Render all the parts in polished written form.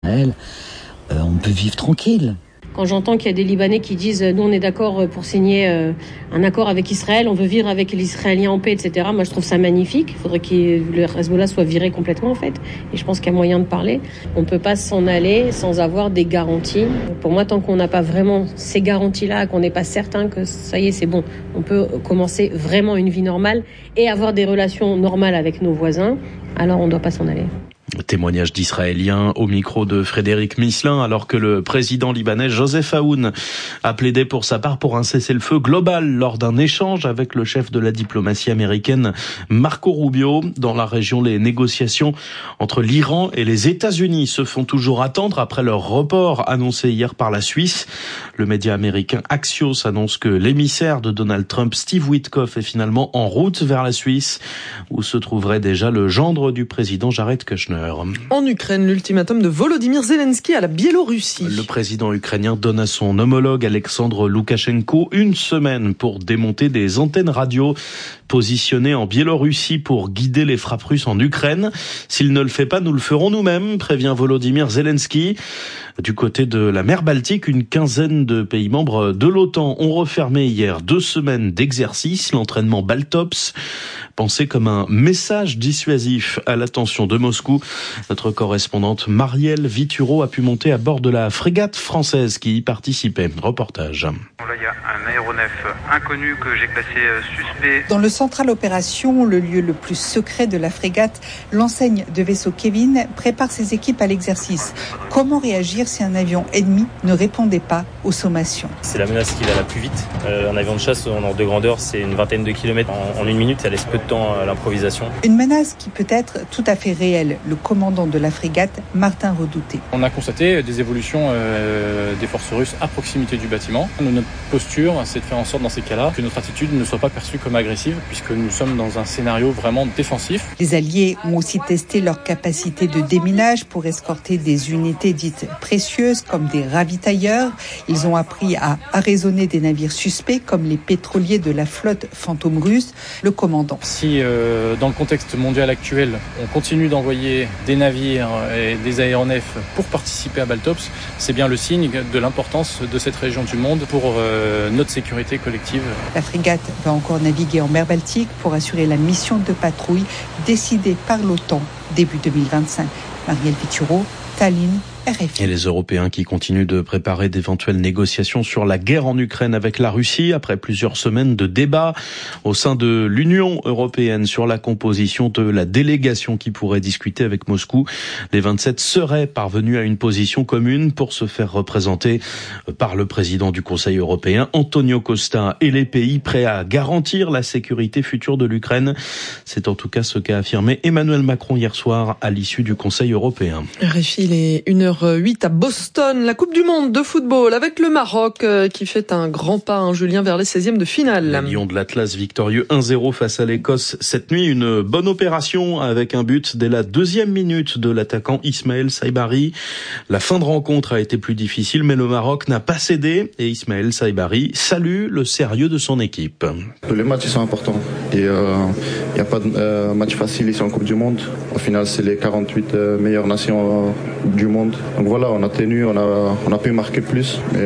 Israël, on peut vivre tranquille. Quand j'entends qu'il y a des Libanais qui disent nous on est d'accord pour signer un accord avec Israël, on veut vivre avec les Israéliens en paix, etc. Moi je trouve ça magnifique. Il faudrait que le Hezbollah soit viré complètement en fait. Et je pense qu'il y a moyen de parler. On ne peut pas s'en aller sans avoir des garanties. Pour moi, tant qu'on n'a pas vraiment ces garanties-là, qu'on n'est pas certain que ça y est, c'est bon, on peut commencer vraiment une vie normale et avoir des relations normales avec nos voisins, alors on ne doit pas s'en aller. Témoignage d'Israéliens au micro de Frédéric Misselin, alors que le président libanais Joseph Aoun a plaidé pour sa part pour un cessez-le-feu global lors d'un échange avec le chef de la diplomatie américaine Marco Rubio. Dans la région, les négociations entre l'Iran et les États-Unis se font toujours attendre après leur report annoncé hier par la Suisse. Le média américain Axios annonce que l'émissaire de Donald Trump, Steve Witkoff, est finalement en route vers la Suisse, où se trouverait déjà le gendre du président Jared Kushner. En Ukraine, l'ultimatum de Volodymyr Zelensky à la Biélorussie. Le président ukrainien donne à son homologue Alexandre Loukachenko une semaine pour démonter des antennes radio positionnées en Biélorussie pour guider les frappes russes en Ukraine. S'il ne le fait pas, nous le ferons nous-mêmes, prévient Volodymyr Zelensky. Du côté de la mer Baltique, une quinzaine de pays membres de l'OTAN ont refermé hier 2 semaines d'exercice, l'entraînement Baltops, pensé comme un message dissuasif à l'attention de Moscou. Notre correspondante Marielle Vituro a pu monter à bord de la frégate française qui y participait. Reportage. Là, il y a un aéronef inconnu que j'ai classé suspect. Dans le central opération, le lieu le plus secret de la frégate, l'enseigne de vaisseau Kevin prépare ses équipes à l'exercice. Comment réagir si un avion ennemi ne répondait pas aux sommations? C'est la menace qui va la plus vite. Un avion de chasse en ordre de grandeur, c'est une vingtaine de kilomètres en 1 minute, ça laisse peu de temps à l'improvisation. Une menace qui peut être tout à fait réelle. Le commandant de la frégate, Martin Redouté. On a constaté des évolutions des forces russes à proximité du bâtiment. Notre posture, c'est de faire en sorte dans ces cas-là que notre attitude ne soit pas perçue comme agressive, puisque nous sommes dans un scénario vraiment défensif. Les Alliés ont aussi testé leur capacité de déminage pour escorter des unités dites précieuses comme des ravitailleurs. Ils ont appris à arraisonner des navires suspects comme les pétroliers de la flotte fantôme russe. Le commandant. Si dans le contexte mondial actuel, on continue d'envoyer des navires et des aéronefs pour participer à Baltops, c'est bien le signe de l'importance de cette région du monde pour notre sécurité collective. La frégate va encore naviguer en mer Baltique pour assurer la mission de patrouille décidée par l'OTAN début 2025. Marielle Vituro, Tallinn, RFI. Et les Européens qui continuent de préparer d'éventuelles négociations sur la guerre en Ukraine avec la Russie après plusieurs semaines de débats au sein de l'Union européenne sur la composition de la délégation qui pourrait discuter avec Moscou. Les 27 seraient parvenus à une position commune pour se faire représenter par le président du Conseil européen, Antonio Costa, et les pays prêts à garantir la sécurité future de l'Ukraine. C'est en tout cas ce qu'a affirmé Emmanuel Macron hier soir à l'issue du Conseil européen. RFI, il est 1h08 à Boston, la Coupe du Monde de football avec le Maroc qui fait un grand pas, Julien, vers les 16e de finale. Les Lions de l'Atlas victorieux 1-0 face à l'Écosse cette nuit. Une bonne opération avec un but dès la 2e minute de l'attaquant Ismaël Saibari. La fin de rencontre a été plus difficile, mais le Maroc n'a pas cédé et Ismaël Saibari salue le sérieux de son équipe. Tous les matchs sont importants et il n'y a pas de match facile ici en Coupe du Monde. Au final, c'est les 48 meilleures nations du monde. Donc voilà, on a tenu, on a pu marquer plus. Mais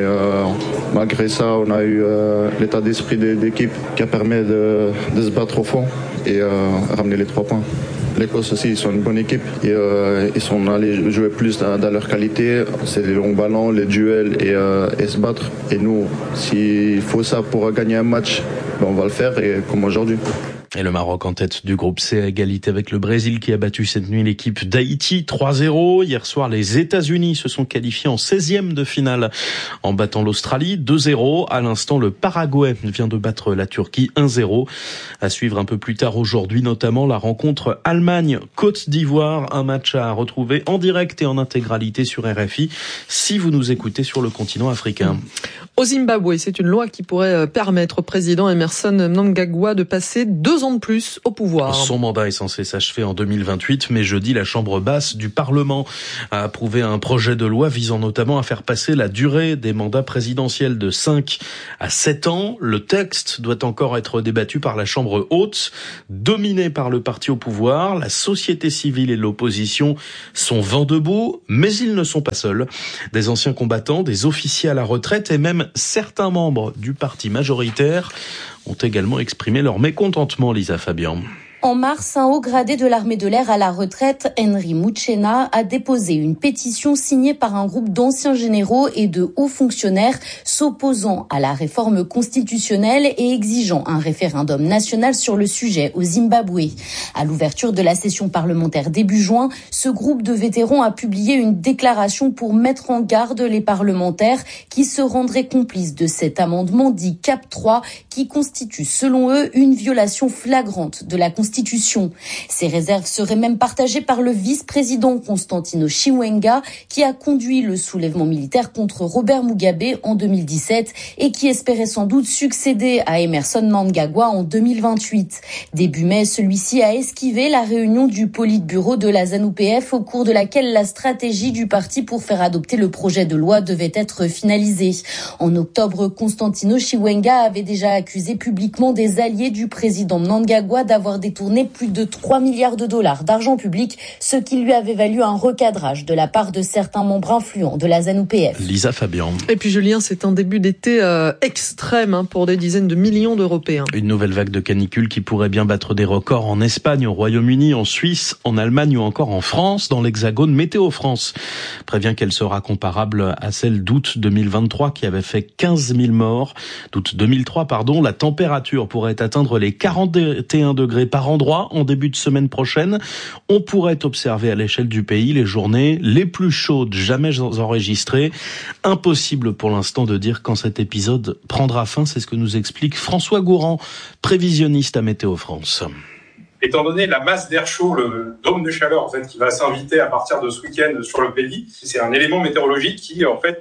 malgré ça, on a eu l'état d'esprit d'équipe qui a permis de se battre au fond et ramener les 3 points. L'Écosse aussi, ils sont une bonne équipe. Et, ils sont allés jouer plus dans leur qualité. C'est les longs ballons, les duels et se battre. Et nous, s'il faut ça pour gagner un match, ben on va le faire et comme aujourd'hui. Et le Maroc en tête du groupe C à égalité avec le Brésil qui a battu cette nuit l'équipe d'Haïti 3-0. Hier soir, les États-Unis se sont qualifiés en 16e de finale en battant l'Australie 2-0. À l'instant, le Paraguay vient de battre la Turquie 1-0. À suivre un peu plus tard aujourd'hui, notamment la rencontre Allemagne-Côte d'Ivoire. Un match à retrouver en direct et en intégralité sur RFI si vous nous écoutez sur le continent africain. Au Zimbabwe, c'est une loi qui pourrait permettre au président Emmerson Mnangagwa de passer 2 2 ans de plus au pouvoir. Son mandat est censé s'achever en 2028, mais jeudi, la Chambre basse du Parlement a approuvé un projet de loi visant notamment à faire passer la durée des mandats présidentiels de 5 à 7 ans. Le texte doit encore être débattu par la Chambre haute, dominée par le parti au pouvoir. La société civile et l'opposition sont vent debout, mais ils ne sont pas seuls. Des anciens combattants, des officiers à la retraite et même certains membres du parti majoritaire ont également exprimé leur mécontentement, Lisa Fabian. En mars, un haut gradé de l'armée de l'air à la retraite, Henry Muchena, a déposé une pétition signée par un groupe d'anciens généraux et de hauts fonctionnaires s'opposant à la réforme constitutionnelle et exigeant un référendum national sur le sujet au Zimbabwe. À l'ouverture de la session parlementaire début juin, ce groupe de vétérans a publié une déclaration pour mettre en garde les parlementaires qui se rendraient complices de cet amendement dit CAP 3 qui constitue selon eux une violation flagrante de la Constitution. Ces réserves seraient même partagées par le vice-président Constantino Chiwenga qui a conduit le soulèvement militaire contre Robert Mugabe en 2017 et qui espérait sans doute succéder à Emmerson Mnangagwa en 2028. Début mai, celui-ci a esquivé la réunion du Politburo de la ZANU-PF au cours de laquelle la stratégie du parti pour faire adopter le projet de loi devait être finalisée. En octobre, Constantino Chiwenga avait déjà accusé publiquement des alliés du président Mnangagwa d'avoir détourné plus de 3 milliards de dollars d'argent public, ce qui lui avait valu un recadrage de la part de certains membres influents de la ZANU-PF. Lisa Fabian. Et puis Julien, c'est un début d'été extrême pour des dizaines de millions d'Européens. Une nouvelle vague de canicule qui pourrait bien battre des records en Espagne, au Royaume-Uni, en Suisse, en Allemagne ou encore en France. Dans l'Hexagone, Météo France prévient qu'elle sera comparable à celle d'août 2023 qui avait fait 15 000 morts. D'août 2003, la température pourrait atteindre les 41 degrés par endroit en début de semaine prochaine. On pourrait observer à l'échelle du pays les journées les plus chaudes jamais enregistrées. Impossible pour l'instant de dire quand cet épisode prendra fin. C'est ce que nous explique François Gourand, prévisionniste à Météo France. Étant donné la masse d'air chaud, le dôme de chaleur qui va s'inviter à partir de ce week-end sur le pays, c'est un élément météorologique qui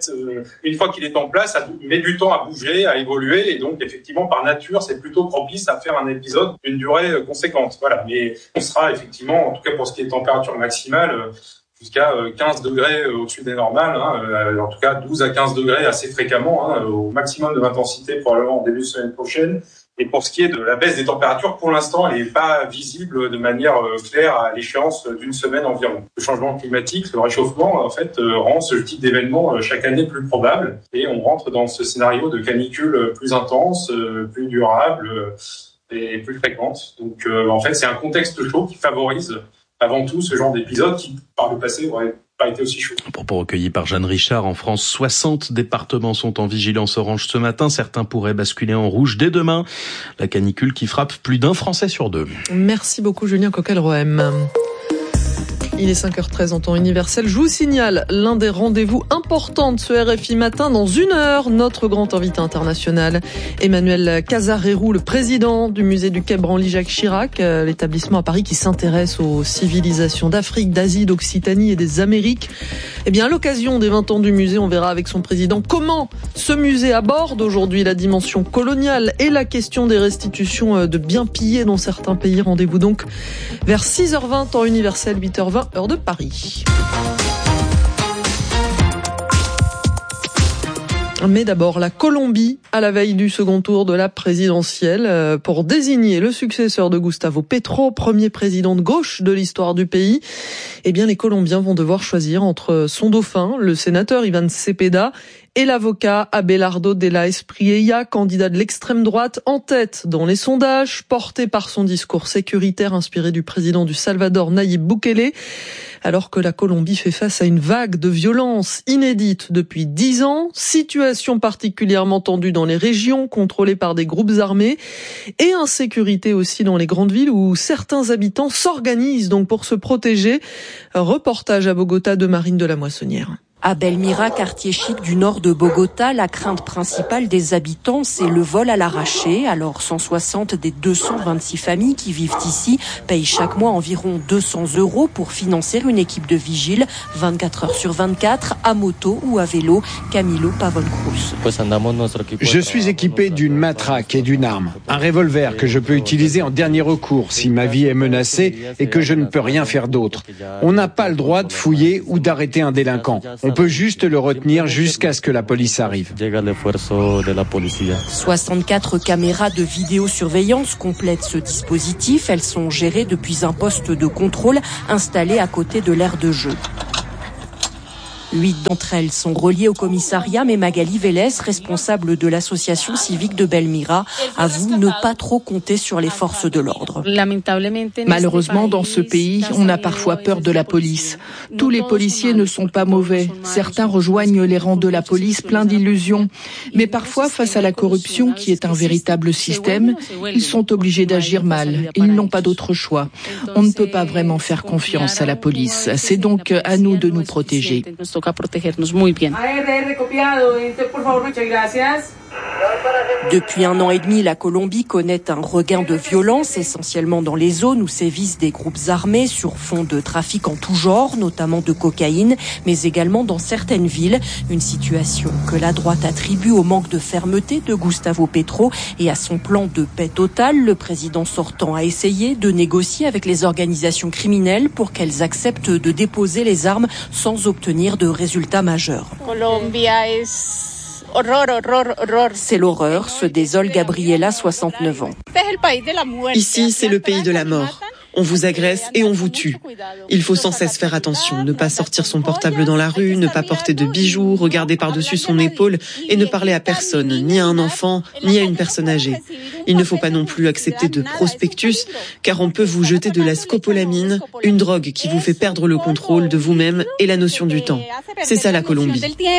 une fois qu'il est en place, met du temps à bouger, à évoluer, et donc effectivement par nature c'est plutôt propice à faire un épisode d'une durée conséquente. Voilà, mais on sera effectivement, en tout cas pour ce qui est température maximale, jusqu'à 15 degrés au-dessus des normales, en tout cas 12 à 15 degrés assez fréquemment, au maximum de l'intensité probablement en début de semaine prochaine. Et pour ce qui est de la baisse des températures, pour l'instant, elle n'est pas visible de manière claire à l'échéance d'une semaine environ. Le changement climatique, le réchauffement, rend ce type d'événement chaque année plus probable. Et on rentre dans ce scénario de canicule plus intense, plus durable et plus fréquente. Donc, c'est un contexte chaud qui favorise avant tout ce genre d'épisode qui, par le passé, n'aurait pas été aussi chaud. Propos recueillis par Jeanne Richard. En France, 60 départements sont en vigilance orange ce matin. Certains pourraient basculer en rouge dès demain. La canicule qui frappe plus d'un Français sur 2. Merci beaucoup Julien Coquel-Rohem. Il est 5h13 en temps universel. Je vous signale l'un des rendez-vous importants de ce RFI Matin. Dans 1 heure, notre grand invité international, Emmanuel Casarérou, le président du musée du Quai Branly-Jacques Chirac, l'établissement à Paris qui s'intéresse aux civilisations d'Afrique, d'Asie, d'Occitanie et des Amériques. Eh bien, à l'occasion des 20 ans du musée, on verra avec son président comment ce musée aborde aujourd'hui la dimension coloniale et la question des restitutions de biens pillés dans certains pays. Rendez-vous donc vers 6h20 temps universel, 8h20 heure de Paris. Mais d'abord, la Colombie, à la veille du second tour de la présidentielle, pour désigner le successeur de Gustavo Petro, premier président de gauche de l'histoire du pays. Eh bien, les Colombiens vont devoir choisir entre son dauphin, le sénateur Iván Cepeda, et l'avocat Abelardo de la Espriella, candidat de l'extrême droite, en tête dans les sondages, porté par son discours sécuritaire inspiré du président du Salvador, Nayib Bukele. Alors que la Colombie fait face à une vague de violence inédite depuis 10 ans, situation particulièrement tendue dans les régions contrôlées par des groupes armés et insécurité aussi dans les grandes villes où certains habitants s'organisent donc pour se protéger. Reportage à Bogota de Marine de la Moissonnière. À Belmira, quartier chic du nord de Bogota, la crainte principale des habitants, c'est le vol à l'arraché. Alors 160 des 226 familles qui vivent ici payent chaque mois environ 200 € pour financer une équipe de vigiles 24 heures sur 24 à moto ou à vélo. Camilo Pavón Cruz. Je suis équipé d'une matraque et d'une arme, un revolver que je peux utiliser en dernier recours si ma vie est menacée et que je ne peux rien faire d'autre. On n'a pas le droit de fouiller ou d'arrêter un délinquant. On peut juste le retenir jusqu'à ce que la police arrive. 64 caméras de vidéosurveillance complètent ce dispositif. Elles sont gérées depuis un poste de contrôle installé à côté de l'aire de jeu. 8 d'entre elles sont reliées au commissariat, mais Magali Vélez, responsable de l'association civique de Belmira, avoue ne pas trop compter sur les forces de l'ordre. Malheureusement, dans ce pays, on a parfois peur de la police. Tous les policiers ne sont pas mauvais. Certains rejoignent les rangs de la police pleins d'illusions. Mais parfois, face à la corruption, qui est un véritable système, ils sont obligés d'agir mal. Ils n'ont pas d'autre choix. On ne peut pas vraiment faire confiance à la police. C'est donc à nous de nous protéger. Depuis 1 an et demi, la Colombie connaît un regain de violence, essentiellement dans les zones où sévissent des groupes armés sur fond de trafic en tout genre, notamment de cocaïne, mais également dans certaines villes. Une situation que la droite attribue au manque de fermeté de Gustavo Petro et à son plan de paix totale. Le président sortant a essayé de négocier avec les organisations criminelles pour qu'elles acceptent de déposer les armes sans obtenir de résultats majeurs. C'est l'horreur, se désole Gabriela, 69 ans. Ici, c'est le pays de la mort. On vous agresse et on vous tue. Il faut sans cesse faire attention, ne pas sortir son portable dans la rue, ne pas porter de bijoux, regarder par-dessus son épaule et ne parler à personne, ni à un enfant, ni à une personne âgée. Il ne faut pas non plus accepter de prospectus, car on peut vous jeter de la scopolamine, une drogue qui vous fait perdre le contrôle de vous-même et la notion du temps. C'est ça la Colombie.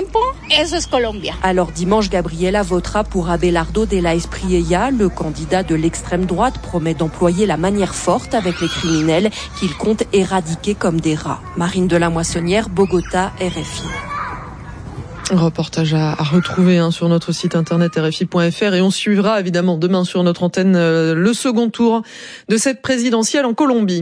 Alors dimanche, Gabriela votera pour Abelardo de la Espriella. Le candidat de l'extrême droite promet d'employer la manière forte avec les criminels qu'il compte éradiquer comme des rats. Marine de la Moissonnière, Bogota, RFI. Reportage à retrouver sur notre site internet rfi.fr et on suivra évidemment demain sur notre antenne le second tour de cette présidentielle en Colombie.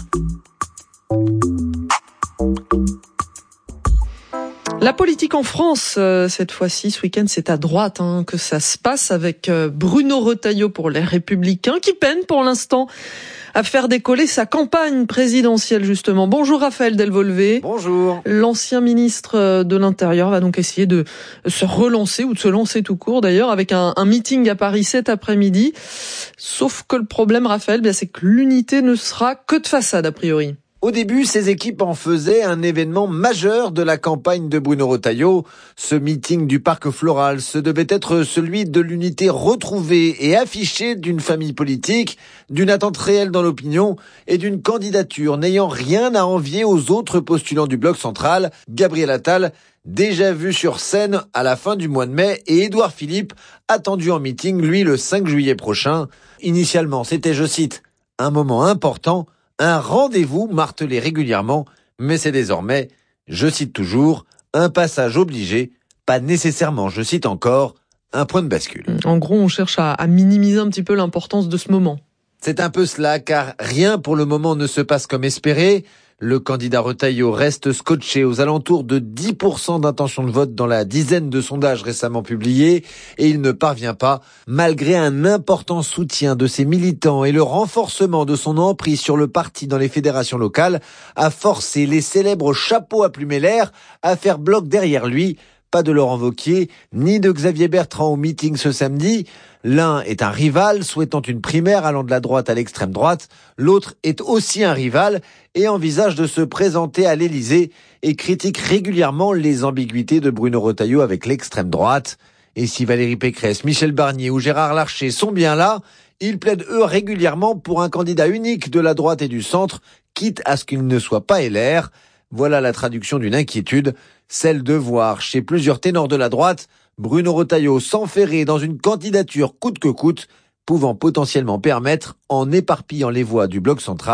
La politique en France, cette fois-ci, ce week-end, c'est à droite que ça se passe avec Bruno Retailleau pour les Républicains qui peine pour l'instant à faire décoller sa campagne présidentielle, justement. Bonjour Raphaël Delvolvé. Bonjour. L'ancien ministre de l'Intérieur va donc essayer de se relancer, ou de se lancer tout court d'ailleurs, avec un meeting à Paris cet après-midi. Sauf que le problème, Raphaël, c'est que l'unité ne sera que de façade, a priori. Au début, ces équipes en faisaient un événement majeur de la campagne de Bruno Retailleau. Ce meeting du Parc Floral, ce devait être celui de l'unité retrouvée et affichée d'une famille politique, d'une attente réelle dans l'opinion et d'une candidature n'ayant rien à envier aux autres postulants du bloc central, Gabriel Attal, déjà vu sur scène à la fin du mois de mai, et Édouard Philippe, attendu en meeting, lui, le 5 juillet prochain. Initialement, c'était, je cite, un moment important, un rendez-vous martelé régulièrement, mais c'est désormais, je cite toujours, un passage obligé, pas nécessairement, je cite encore, un point de bascule. En gros, on cherche à minimiser un petit peu l'importance de ce moment. C'est un peu cela, car rien pour le moment ne se passe comme espéré. Le candidat Retailleau reste scotché aux alentours de 10% d'intention de vote dans la dizaine de sondages récemment publiés et il ne parvient pas, malgré un important soutien de ses militants et le renforcement de son emprise sur le parti dans les fédérations locales, à forcer les célèbres chapeaux à plumer l'air à faire bloc derrière lui. Pas de Laurent Wauquiez, ni de Xavier Bertrand au meeting ce samedi. L'un est un rival, souhaitant une primaire allant de la droite à l'extrême droite. L'autre est aussi un rival et envisage de se présenter à l'Élysée et critique régulièrement les ambiguïtés de Bruno Retailleau avec l'extrême droite. Et si Valérie Pécresse, Michel Barnier ou Gérard Larcher sont bien là, ils plaident eux régulièrement pour un candidat unique de la droite et du centre, quitte à ce qu'il ne soit pas LR. Voilà la traduction d'une inquiétude, celle de voir chez plusieurs ténors de la droite Bruno Retailleau s'enferrer dans une candidature coûte que coûte, pouvant potentiellement permettre, en éparpillant les voix du bloc central,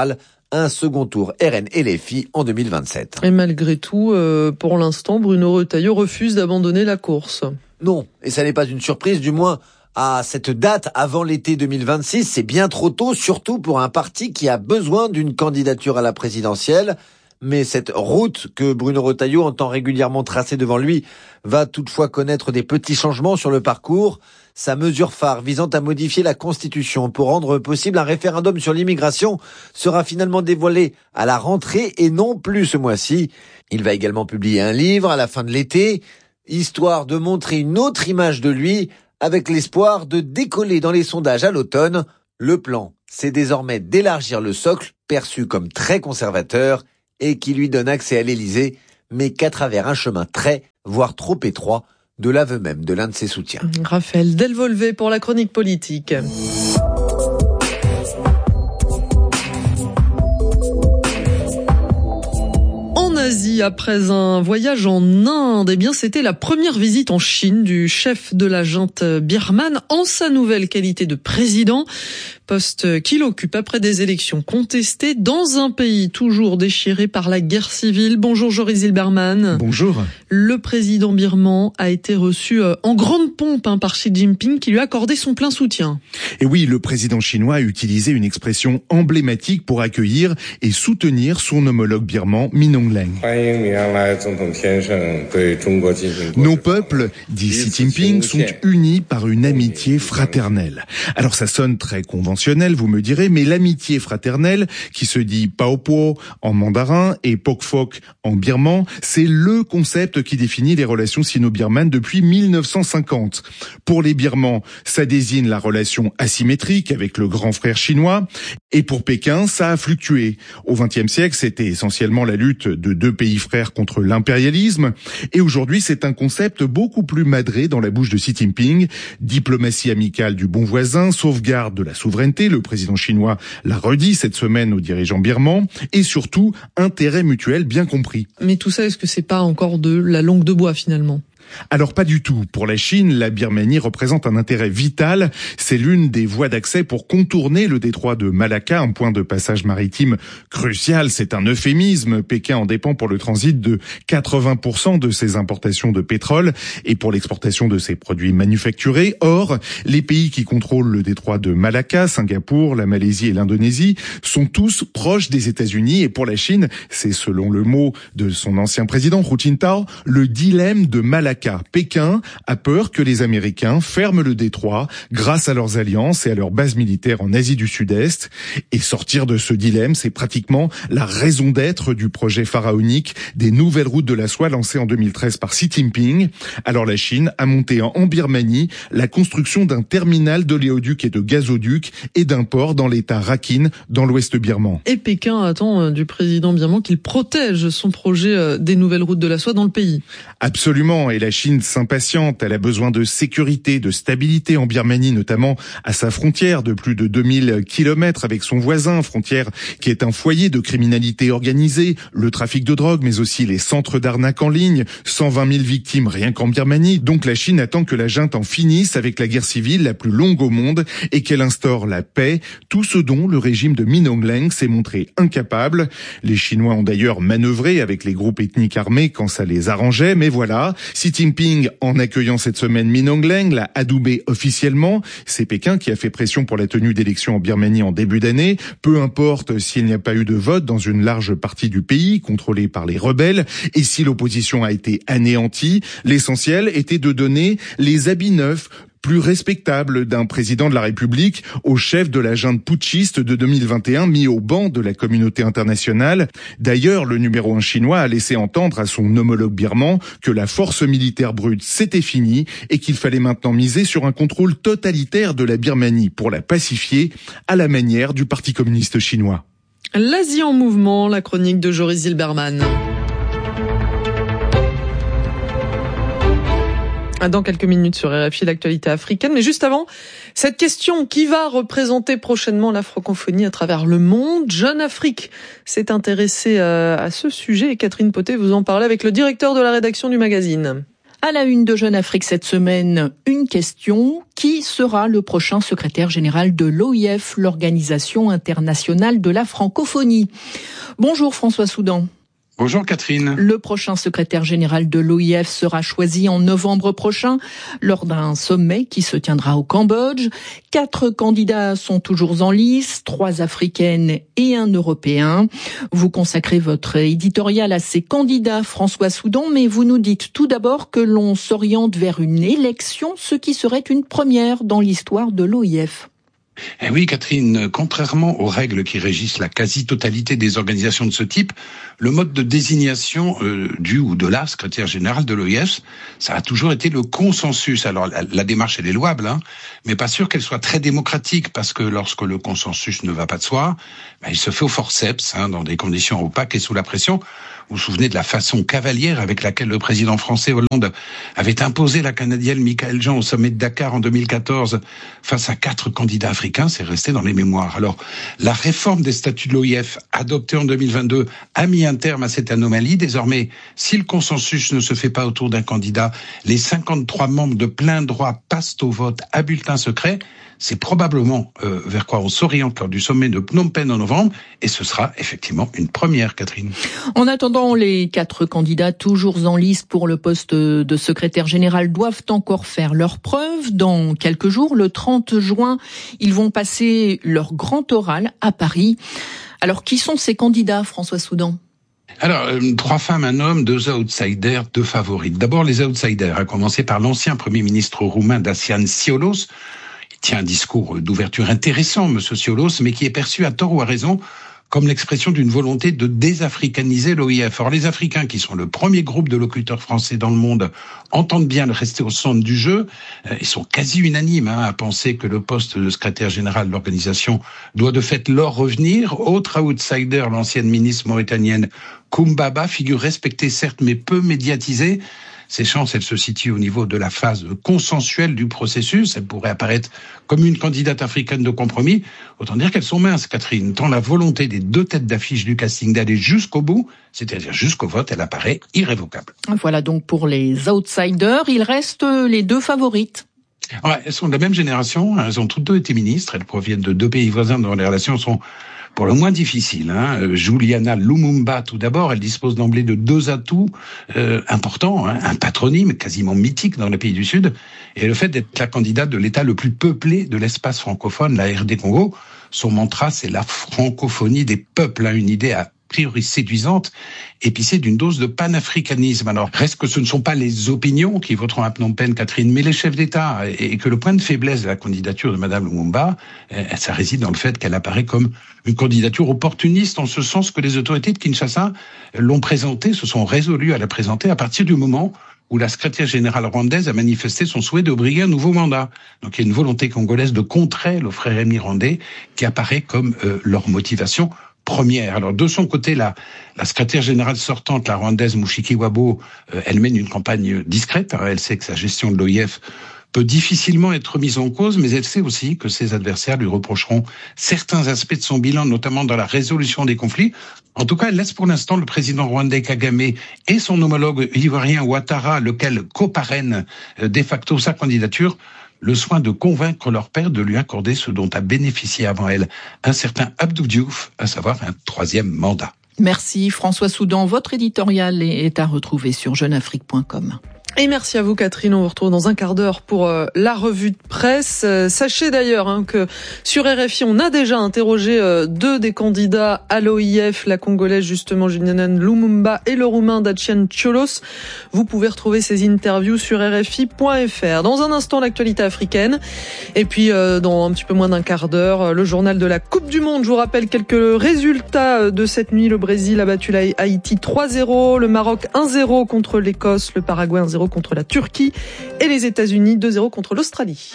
un second tour RN et LFI en 2027. Et malgré tout, pour l'instant, Bruno Retailleau refuse d'abandonner la course. Non, et ça n'est pas une surprise, du moins à cette date avant l'été 2026. C'est bien trop tôt, surtout pour un parti qui a besoin d'une candidature à la présidentielle. Mais cette route que Bruno Retailleau entend régulièrement tracer devant lui va toutefois connaître des petits changements sur le parcours. Sa mesure phare visant à modifier la Constitution pour rendre possible un référendum sur l'immigration sera finalement dévoilée à la rentrée et non plus ce mois-ci. Il va également publier un livre à la fin de l'été, histoire de montrer une autre image de lui avec l'espoir de décoller dans les sondages à l'automne. Le plan, c'est désormais d'élargir le socle perçu comme très conservateur et qui lui donne accès à l'Élysée, mais qu'à travers un chemin très, voire trop étroit, de l'aveu même de l'un de ses soutiens. Raphaël Delvolvé pour la chronique politique. En Asie, après un voyage en Inde, c'était la première visite en Chine du chef de la junte birmane en sa nouvelle qualité de président. Poste qu'il occupe après des élections contestées dans un pays toujours déchiré par la guerre civile. Bonjour Joris Zilberman. Bonjour. Le président birman a été reçu en grande pompe par Xi Jinping qui lui a accordé son plein soutien. Et oui, le président chinois a utilisé une expression emblématique pour accueillir et soutenir son homologue birman, Min Aung-Hlaing. Nos peuples, dit Xi Jinping, sont unis par une amitié fraternelle. Alors ça sonne très conventionnel, vous me direz, mais l'amitié fraternelle, qui se dit Paopo en mandarin et Pokfok en birman, c'est le concept qui définit les relations sino-birmanes depuis 1950. Pour les Birmans, ça désigne la relation asymétrique avec le grand frère chinois, et pour Pékin, ça a fluctué. Au XXe siècle, c'était essentiellement la lutte de deux pays frères contre l'impérialisme, et aujourd'hui, c'est un concept beaucoup plus madré dans la bouche de Xi Jinping. Diplomatie amicale du bon voisin, sauvegarde de la souveraineté, le président chinois l'a redit cette semaine aux dirigeants birmans, et surtout, intérêt mutuel bien compris. Mais tout ça, est-ce que c'est pas encore de la langue de bois finalement ? Alors pas du tout. Pour la Chine, la Birmanie représente un intérêt vital. C'est l'une des voies d'accès pour contourner le détroit de Malacca, un point de passage maritime crucial. C'est un euphémisme. Pékin en dépend pour le transit de 80% de ses importations de pétrole et pour l'exportation de ses produits manufacturés. Or, les pays qui contrôlent le détroit de Malacca, Singapour, la Malaisie et l'Indonésie, sont tous proches des États-Unis. Et pour la Chine, c'est selon le mot de son ancien président, Hu Jintao, le dilemme de Malacca. Pékin a peur que les Américains ferment le détroit grâce à leurs alliances et à leurs bases militaires en Asie du Sud-Est. Et sortir de ce dilemme, c'est pratiquement la raison d'être du projet pharaonique des nouvelles routes de la soie lancé en 2013 par Xi Jinping. Alors la Chine a monté en Birmanie la construction d'un terminal d'oléoduc et de gazoduc et d'un port dans l'état Rakhine, dans l'ouest birman. Et Pékin attend du président birman qu'il protège son projet des nouvelles routes de la soie dans le pays. Absolument. Et la Chine s'impatiente, elle a besoin de sécurité, de stabilité en Birmanie, notamment à sa frontière de plus de 2000 kilomètres avec son voisin, frontière qui est un foyer de criminalité organisée, le trafic de drogue, mais aussi les centres d'arnaque en ligne, 120 000 victimes rien qu'en Birmanie. Donc la Chine attend que la junte en finisse avec la guerre civile la plus longue au monde et qu'elle instaure la paix, tout ce dont le régime de Min Aung-Hlaing s'est montré incapable. Les Chinois ont d'ailleurs manœuvré avec les groupes ethniques armés quand ça les arrangeait, mais voilà, Xi Jinping, en accueillant cette semaine Min Aung-Hlaing, l'a adoubé officiellement. C'est Pékin qui a fait pression pour la tenue d'élections en Birmanie en début d'année. Peu importe s'il n'y a pas eu de vote dans une large partie du pays, contrôlée par les rebelles, et si l'opposition a été anéantie, l'essentiel était de donner les habits neufs, plus respectable d'un président de la République au chef de la junte putschiste de 2021 mis au banc de la communauté internationale. D'ailleurs, le numéro 1 chinois a laissé entendre à son homologue birman que la force militaire brute c'était fini et qu'il fallait maintenant miser sur un contrôle totalitaire de la Birmanie pour la pacifier à la manière du Parti communiste chinois. L'Asie en mouvement, la chronique de Joris Zilberman. Dans quelques minutes sur RFI, l'actualité africaine. Mais juste avant, cette question, qui va représenter prochainement la francophonie à travers le monde? Jeune Afrique s'est intéressée à ce sujet et Catherine Potet vous en parlait avec le directeur de la rédaction du magazine. À la une de Jeune Afrique cette semaine, une question. Qui sera le prochain secrétaire général de l'OIF, l'Organisation internationale de la francophonie? Bonjour François Soudan. Bonjour Catherine. Le prochain secrétaire général de l'OIF sera choisi en novembre prochain lors d'un sommet qui se tiendra au Cambodge. 4 candidats sont toujours en lice, 3 africaines et 1 européen. Vous consacrez votre éditorial à ces candidats, François Soudan, mais vous nous dites tout d'abord que l'on s'oriente vers une élection, ce qui serait une première dans l'histoire de l'OIF. Eh oui, Catherine, contrairement aux règles qui régissent la quasi-totalité des organisations de ce type, le mode de désignation du ou de la secrétaire générale de l'OIF, ça a toujours été le consensus. Alors, la démarche, elle est louable, mais pas sûr qu'elle soit très démocratique, parce que lorsque le consensus ne va pas de soi, il se fait au forceps, dans des conditions opaques et sous la pression. Vous vous souvenez de la façon cavalière avec laquelle le président français Hollande avait imposé la Canadienne Michaëlle Jean au sommet de Dakar en 2014 face à 4 candidats africains, c'est resté dans les mémoires. Alors, la réforme des statuts de l'OIF adoptée en 2022 a mis un terme à cette anomalie. Désormais, si le consensus ne se fait pas autour d'un candidat, les 53 membres de plein droit passent au vote à bulletin secret. C'est probablement vers quoi on s'oriente lors du sommet de Phnom Penh en novembre, et ce sera effectivement une première, Catherine. En attendant, les 4 candidats toujours en lice pour le poste de secrétaire général doivent encore faire leurs preuves. Dans quelques jours, le 30 juin, ils vont passer leur grand oral à Paris. Alors, qui sont ces candidats, François Soudan ? Alors, 3 femmes, 1 homme, 2 outsiders, 2 favorites. D'abord, les outsiders, à commencer par l'ancien Premier ministre roumain Dacian Cioloș. Il tient un discours d'ouverture intéressant, M. Cioloș, mais qui est perçu à tort ou à raison comme l'expression d'une volonté de désafricaniser l'OIF. Or, les Africains, qui sont le premier groupe de locuteurs français dans le monde, entendent bien rester au centre du jeu. Ils sont quasi unanimes à penser que le poste de secrétaire général de l'organisation doit de fait leur revenir. Autre outsider, l'ancienne ministre mauritanienne Koumbaba, figure respectée certes, mais peu médiatisée. Ses chances, elles se situent au niveau de la phase consensuelle du processus. Elle pourrait apparaître comme une candidate africaine de compromis. Autant dire qu'elles sont minces, Catherine. Tant la volonté des 2 têtes d'affiche du casting d'aller jusqu'au bout, c'est-à-dire jusqu'au vote, elle apparaît irrévocable. Voilà donc pour les outsiders. Il reste les 2 favorites. Ouais, elles sont de la même génération. Elles ont toutes 2 été ministres. Elles proviennent de 2 pays voisins dont les relations sont pour le moins difficile. Juliana Lumumba, tout d'abord, elle dispose d'emblée de 2 atouts importants, un patronyme quasiment mythique dans les pays du Sud, et le fait d'être la candidate de l'État le plus peuplé de l'espace francophone, la RD Congo. Son mantra, c'est la francophonie des peuples, une idée à priori séduisante, épicée d'une dose de panafricanisme. Alors, reste que ce ne sont pas les opinions qui voteront à Phnom Penh, Catherine, mais les chefs d'État, et que le point de faiblesse de la candidature de Madame Lumumba, ça réside dans le fait qu'elle apparaît comme une candidature opportuniste, en ce sens que les autorités de Kinshasa l'ont présentée, se sont résolues à la présenter à partir du moment où la secrétaire générale rwandaise a manifesté son souhait de briguer un nouveau mandat. Donc il y a une volonté congolaise de contrer le frère ennemi rwandais qui apparaît comme leur motivation première. Alors de son côté, la secrétaire générale sortante, la rwandaise Mushikiwabo, elle mène une campagne discrète. Elle sait que sa gestion de l'OIF peut difficilement être remise en cause, mais elle sait aussi que ses adversaires lui reprocheront certains aspects de son bilan, notamment dans la résolution des conflits. En tout cas, elle laisse pour l'instant le président rwandais Kagame et son homologue ivoirien Ouattara, lequel coparraine de facto sa candidature, le soin de convaincre leur père de lui accorder ce dont a bénéficié avant elle un certain Abdou Diouf, à savoir un 3e mandat. Merci François Soudan. Votre éditorial est à retrouver sur jeuneafrique.com. Et merci à vous Catherine, on vous retrouve dans un quart d'heure pour la revue de presse. Sachez d'ailleurs que sur RFI, on a déjà interrogé 2 des candidats à l'OIF, la congolaise justement Juliana Lumumba et le roumain Dacian Cioloș. Vous pouvez retrouver ces interviews sur RFI.fr. Dans un instant, l'actualité africaine. Et puis dans un petit peu moins d'un quart d'heure, le journal de la Coupe du Monde. Je vous rappelle quelques résultats de cette nuit. Le Brésil a battu la Haïti 3-0, le Maroc 1-0 contre l'Écosse, le Paraguay 1-0 contre la Turquie et les États-Unis 2-0 contre l'Australie.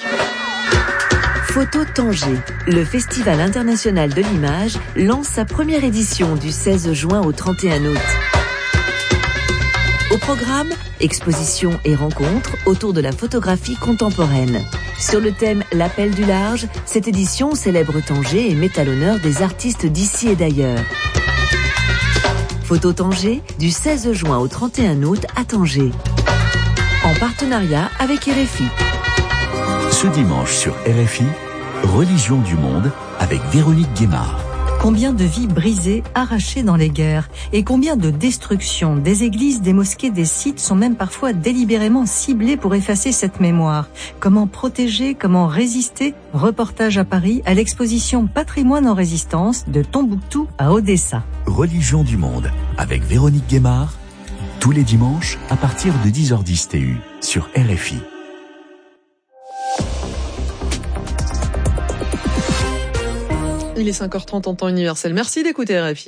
Photo Tanger, le Festival international de l'image, lance sa première édition du 16 juin au 31 août. Au programme, expositions et rencontres autour de la photographie contemporaine. Sur le thème L'appel du large, cette édition célèbre Tanger et met à l'honneur des artistes d'ici et d'ailleurs. Photo Tanger, du 16 juin au 31 août à Tanger. En partenariat avec RFI. Ce dimanche sur RFI, Religion du monde avec Véronique Guémard. Combien de vies brisées, arrachées dans les guerres, et combien de destructions, des églises, des mosquées, des sites sont même parfois délibérément ciblés pour effacer cette mémoire. Comment protéger, comment résister? Reportage à Paris à l'exposition Patrimoine en résistance de Tombouctou à Odessa. Religion du monde avec Véronique Guémard, tous les dimanches à partir de 10h10 TU sur RFI. Il est 5h30 en temps universel. Merci d'écouter RFI.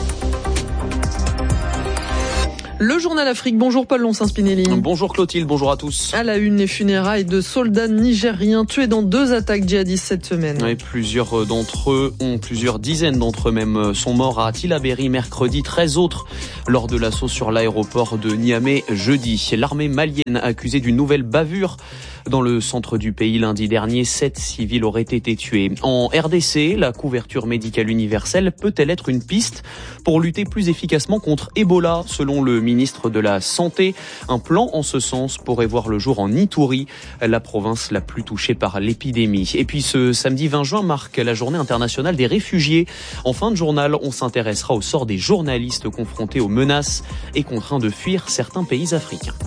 Le journal Afrique. Bonjour Paul Lonsin-Spinelli. Bonjour Clotilde, bonjour à tous. À la une, les funérailles de soldats nigériens tués dans 2 attaques djihadistes cette semaine. Oui, plusieurs dizaines d'entre eux même sont morts à Tillabéri mercredi, 13 autres lors de l'assaut sur l'aéroport de Niamey jeudi. L'armée malienne accusée d'une nouvelle bavure dans le centre du pays lundi dernier. 7 civils auraient été tués. En RDC, la couverture médicale universelle peut-elle être une piste pour lutter plus efficacement contre Ebola? Selon le ministre de la Santé, un plan en ce sens pourrait voir le jour en Ituri, la province la plus touchée par l'épidémie. Et puis ce samedi 20 juin marque la journée internationale des réfugiés. En fin de journal, on s'intéressera au sort des journalistes confrontés aux menaces et contraints de fuir certains pays africains.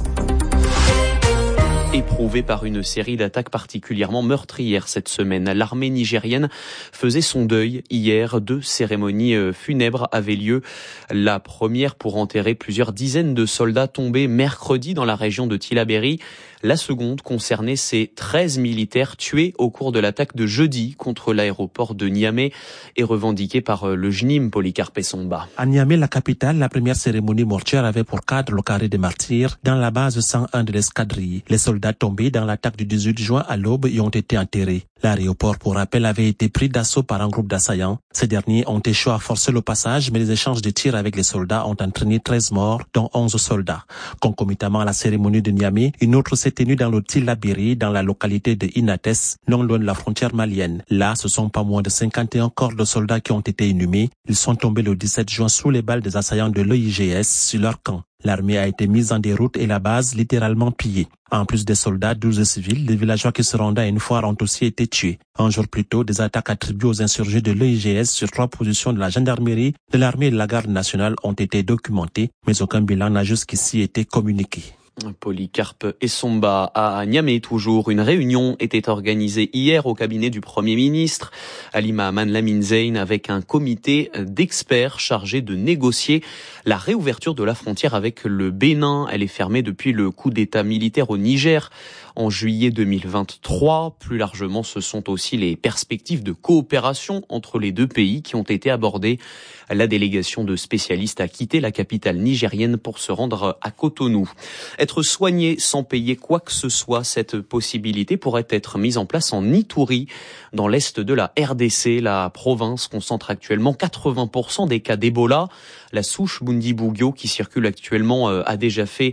Éprouvé par une série d'attaques particulièrement meurtrières cette semaine, l'armée nigérienne faisait son deuil. Hier, 2 cérémonies funèbres avaient lieu. La première pour enterrer plusieurs dizaines de soldats tombés mercredi dans la région de Tillabéri. La seconde concernait ces 13 militaires tués au cours de l'attaque de jeudi contre l'aéroport de Niamey et revendiquée par le JNIM Polycarpe Somba. À Niamey, la capitale, la première cérémonie mortuaire avait pour cadre le carré des martyrs dans la base 101 de l'escadrille. Les soldats tombés dans l'attaque du 18 juin à l'aube y ont été enterrés. L'aéroport, pour rappel, avait été pris d'assaut par un groupe d'assaillants. Ces derniers ont échoué à forcer le passage, mais les échanges de tirs avec les soldats ont entraîné 13 morts, dont 11 soldats. Concomitamment à la cérémonie de Niamey, une autre s'est tenue dans le Tillabéri, dans la localité de Inates, non loin de la frontière malienne. Là, ce sont pas moins de 51 corps de soldats qui ont été inhumés. Ils sont tombés le 17 juin sous les balles des assaillants de l'EIGS sur leur camp. L'armée a été mise en déroute et la base littéralement pillée. En plus des soldats, 12 civils, les villageois qui se rendaient à une foire ont aussi été tués. Un jour plus tôt, des attaques attribuées aux insurgés de l'EIGS sur 3 positions de la gendarmerie, de l'armée et de la garde nationale ont été documentées, mais aucun bilan n'a jusqu'ici été communiqué. Polycarpe Somba à Niamey toujours. Une réunion était organisée hier au cabinet du Premier ministre Ali Mahaman Lamine Zeine avec un comité d'experts chargé de négocier la réouverture de la frontière avec le Bénin. Elle est fermée depuis le coup d'État militaire au Niger en juillet 2023. Plus largement, ce sont aussi les perspectives de coopération entre les deux pays qui ont été abordées. La délégation de spécialistes a quitté la capitale nigérienne pour se rendre à Cotonou. Être soigné sans payer quoi que ce soit, cette possibilité pourrait être mise en place en Ituri, dans l'est de la RDC. La province concentre actuellement 80% des cas d'Ebola. La souche Bundibugyo qui circule actuellement a déjà fait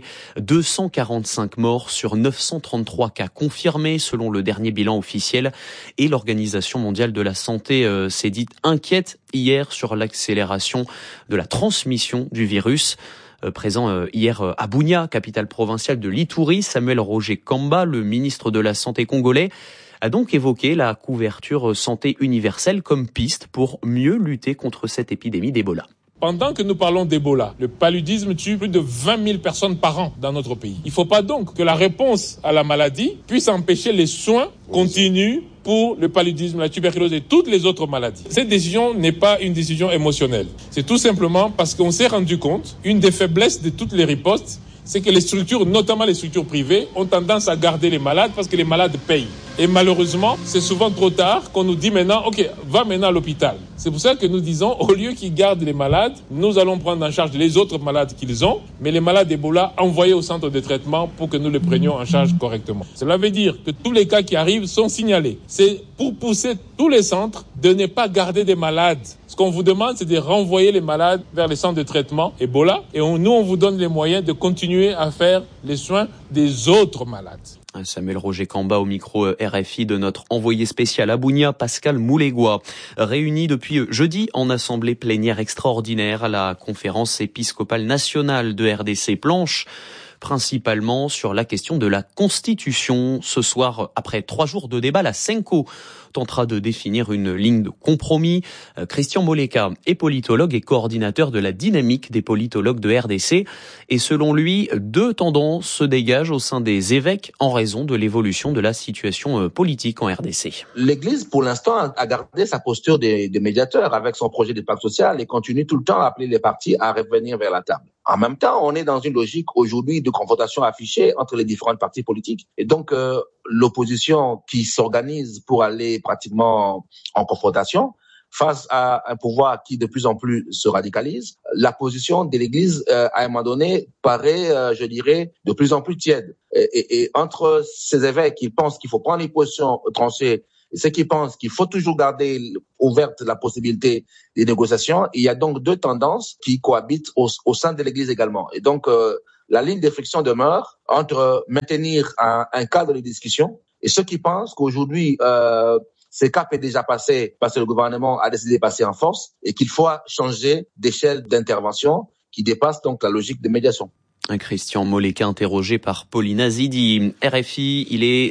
245 morts sur 933 cas confirmés selon le dernier bilan officiel. Et l'Organisation mondiale de la santé s'est dite inquiète hier sur l'accélération de la transmission du virus. Présent hier à Bunia, capitale provinciale de l'Ituri, Samuel Roger Kamba, le ministre de la Santé congolais, a donc évoqué la couverture santé universelle comme piste pour mieux lutter contre cette épidémie d'Ebola. Pendant que nous parlons d'Ebola, le paludisme tue plus de 20 000 personnes par an dans notre pays. Il ne faut pas donc que la réponse à la maladie puisse empêcher les soins continus pour le paludisme, la tuberculose et toutes les autres maladies. Cette décision n'est pas une décision émotionnelle. C'est tout simplement parce qu'on s'est rendu compte, une des faiblesses de toutes les ripostes, c'est que les structures, notamment les structures privées, ont tendance à garder les malades parce que les malades payent. Et malheureusement, c'est souvent trop tard qu'on nous dit maintenant, ok, va maintenant à l'hôpital. C'est pour ça que nous disons, au lieu qu'ils gardent les malades, nous allons prendre en charge les autres malades qu'ils ont, mais les malades d'Ebola envoyés au centre de traitement pour que nous les prenions en charge correctement. Cela veut dire que tous les cas qui arrivent sont signalés. C'est pour pousser tous les centres de ne pas garder des malades. Ce qu'on vous demande, c'est de renvoyer les malades vers les centres de traitement Ebola, et nous, on vous donne les moyens de continuer à faire les soins des autres malades. Samuel Roger Kamba au micro RFI de notre envoyé spécial à Bunia, Pascal Moulégois. Réuni depuis jeudi en assemblée plénière extraordinaire à la conférence épiscopale nationale de RDC Planche principalement sur la question de la Constitution. Ce soir, après 3 jours de débat, la Cenco tentera de définir une ligne de compromis. Christian Moleka est politologue et coordinateur de la dynamique des politologues de RDC. Et selon lui, 2 tendances se dégagent au sein des évêques en raison de l'évolution de la situation politique en RDC. L'Église, pour l'instant, a gardé sa posture de médiateur avec son projet de pacte social et continue tout le temps à appeler les partis à revenir vers la table. En même temps, on est dans une logique aujourd'hui de confrontation affichée entre les différentes partis politiques. Et donc, l'opposition qui s'organise pour aller pratiquement en confrontation face à un pouvoir qui de plus en plus se radicalise, la position de l'Église, à un moment donné, paraît, je dirais, de plus en plus tiède. Et entre ces évêques qui pensent qu'il faut prendre les positions tranchées et ceux qui pensent qu'il faut toujours garder ouverte la possibilité des négociations, il y a donc 2 tendances qui cohabitent au sein de l'Église également. Et donc, la ligne de friction demeure entre maintenir un cadre de discussion et ceux qui pensent qu'aujourd'hui, ce cap est déjà passé parce que le gouvernement a décidé de passer en force et qu'il faut changer d'échelle d'intervention qui dépasse donc la logique de médiation. Christian Moleka interrogé par Paulina Zidi. RFI, il est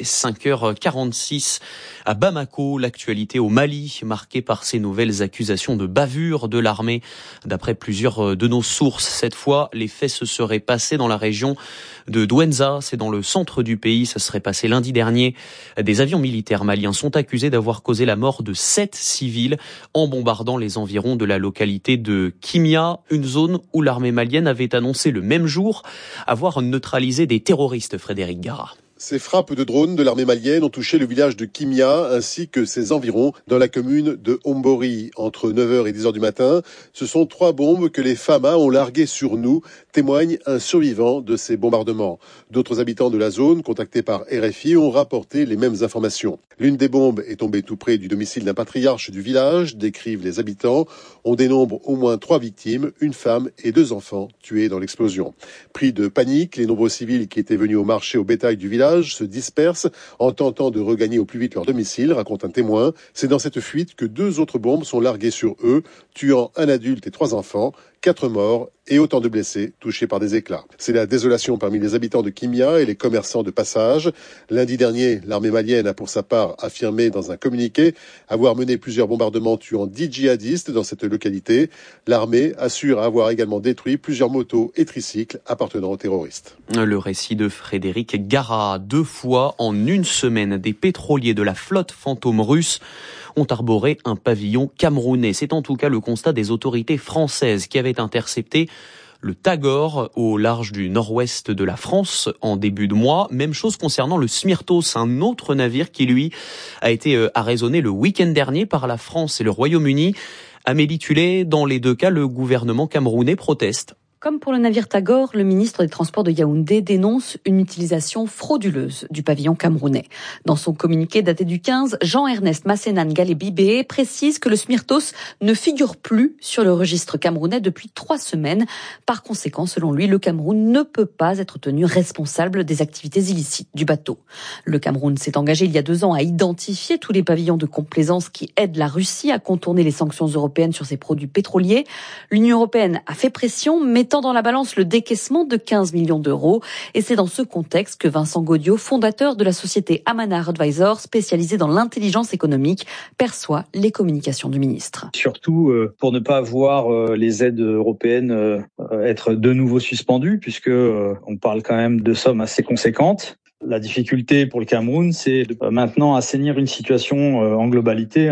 5h46 à Bamako. L'actualité au Mali, marquée par ces nouvelles accusations de bavure de l'armée. D'après plusieurs de nos sources, cette fois, les faits se seraient passés dans la région de Douenza. C'est dans le centre du pays. Ça serait passé lundi dernier. Des avions militaires maliens sont accusés d'avoir causé la mort de 7 civils en bombardant les environs de la localité de Kimia, une zone où l'armée malienne avait annoncé le même jour avoir neutralisé des terroristes. Frédéric Gara. Ces frappes de drones de l'armée malienne ont touché le village de Kimia ainsi que ses environs dans la commune de Ombori. Entre 9h et 10h du matin, ce sont 3 bombes que les FAMA ont larguées sur nous, témoigne un survivant de ces bombardements. D'autres habitants de la zone, contactés par RFI, ont rapporté les mêmes informations. L'une des bombes est tombée tout près du domicile d'un patriarche du village, décrivent les habitants. On dénombre au moins 3 victimes, une femme et 2 enfants tués dans l'explosion. Pris de panique, les nombreux civils qui étaient venus au marché au bétail du village se dispersent en tentant de regagner au plus vite leur domicile, raconte un témoin. C'est dans cette fuite que 2 autres bombes sont larguées sur eux, tuant un adulte et 3 enfants, 4 morts et autant de blessés touchés par des éclats. C'est la désolation parmi les habitants de Kimia et les commerçants de passage. Lundi dernier, l'armée malienne a pour sa part affirmé dans un communiqué avoir mené plusieurs bombardements tuant 10 djihadistes dans cette localité. L'armée assure avoir également détruit plusieurs motos et tricycles appartenant aux terroristes. Le récit de Frédéric Gara. 2 fois en une semaine, des pétroliers de la flotte fantôme russe ont arboré un pavillon camerounais. C'est en tout cas le constat des autorités françaises qui avaient intercepté le Tagore au large du nord-ouest de la France en début de mois. Même chose concernant le Smyrtos, un autre navire qui, lui, a été arraisonné le week-end dernier par la France et le Royaume-Uni. Amélie Tullet, dans les 2 cas, le gouvernement camerounais proteste. Comme pour le navire Tagore, le ministre des Transports de Yaoundé dénonce une utilisation frauduleuse du pavillon camerounais. Dans son communiqué daté du 15, Jean-Ernest Massénan Galébibé précise que le Smyrtos ne figure plus sur le registre camerounais depuis 3 semaines. Par conséquent, selon lui, le Cameroun ne peut pas être tenu responsable des activités illicites du bateau. Le Cameroun s'est engagé il y a 2 ans à identifier tous les pavillons de complaisance qui aident la Russie à contourner les sanctions européennes sur ses produits pétroliers. L'Union européenne a fait pression, mettant dans la balance le décaissement de 15 millions d'euros. Et c'est dans ce contexte que Vincent Gaudiot, fondateur de la société Amanar Advisors, spécialisée dans l'intelligence économique, perçoit les communications du ministre. Surtout pour ne pas voir les aides européennes être de nouveau suspendues, puisque on parle quand même de sommes assez conséquentes. La difficulté pour le Cameroun, c'est de maintenant assainir une situation en globalité.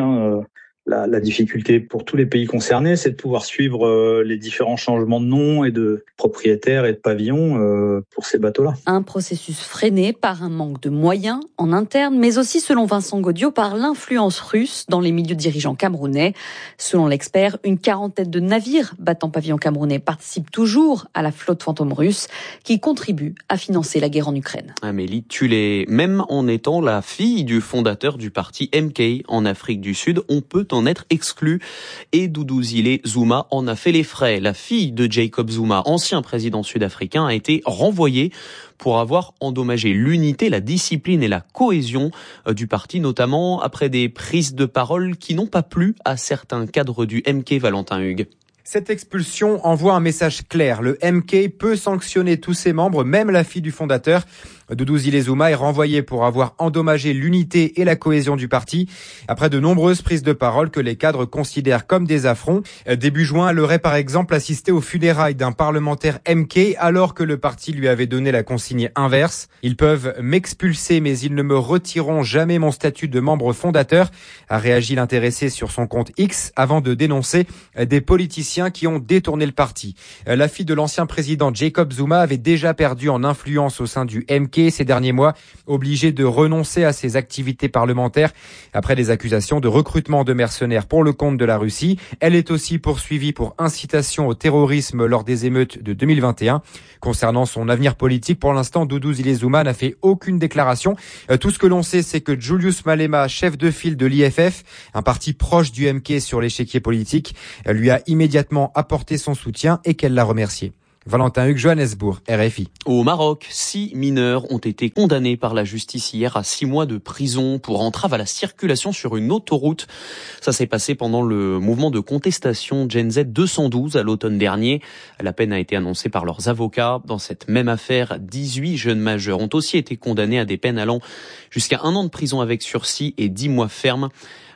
La difficulté pour tous les pays concernés, c'est de pouvoir suivre les différents changements de nom et de propriétaires et de pavillons pour ces bateaux-là. Un processus freiné par un manque de moyens en interne, mais aussi, selon Vincent Gaudiot, par l'influence russe dans les milieux dirigeants camerounais. Selon l'expert, une 40aine de navires battant pavillon camerounais participent toujours à la flotte fantôme russe qui contribue à financer la guerre en Ukraine. Amélie Tullet, même en étant la fille du fondateur du parti MK en Afrique du Sud, on peut en être exclu. Et Doudouzile Zuma en a fait les frais. La fille de Jacob Zuma, ancien président sud-africain, a été renvoyée pour avoir endommagé l'unité, la discipline et la cohésion du parti, notamment après des prises de parole qui n'ont pas plu à certains cadres du MK. Valentin Hugues. Cette expulsion envoie un message clair. Le MK peut sanctionner tous ses membres, même la fille du fondateur. Doudou Zile-Zouma est renvoyé pour avoir endommagé l'unité et la cohésion du parti, après de nombreuses prises de parole que les cadres considèrent comme des affronts. Début juin, elle aurait par exemple assisté aux funérailles d'un parlementaire MK alors que le parti lui avait donné la consigne inverse. Ils peuvent m'expulser mais ils ne me retireront jamais mon statut de membre fondateur, a réagi l'intéressé sur son compte X avant de dénoncer des politiciens qui ont détourné le parti. La fille de l'ancien président Jacob Zuma avait déjà perdu en influence au sein du MK ces derniers mois, obligé de renoncer à ses activités parlementaires après des accusations de recrutement de mercenaires pour le compte de la Russie. Elle est aussi poursuivie pour incitation au terrorisme lors des émeutes de 2021. Concernant son avenir politique, pour l'instant, Doudou Zile-Zouma n'a fait aucune déclaration. Tout ce que l'on sait, c'est que Julius Malema, chef de file de l'IFF, un parti proche du MK sur l'échiquier politique, lui a immédiatement apporté son soutien et qu'elle l'a remercié. Valentin Hugues, Johannesburg, RFI. Au Maroc, 6 mineurs ont été condamnés par la justice hier à 6 mois de prison pour entrave à la circulation sur une autoroute. Ça s'est passé pendant le mouvement de contestation Gen Z 212 à l'automne dernier. La peine a été annoncée par leurs avocats. Dans cette même affaire, 18 jeunes majeurs ont aussi été condamnés à des peines allant jusqu'à 1 an de prison avec sursis et 10 mois fermes.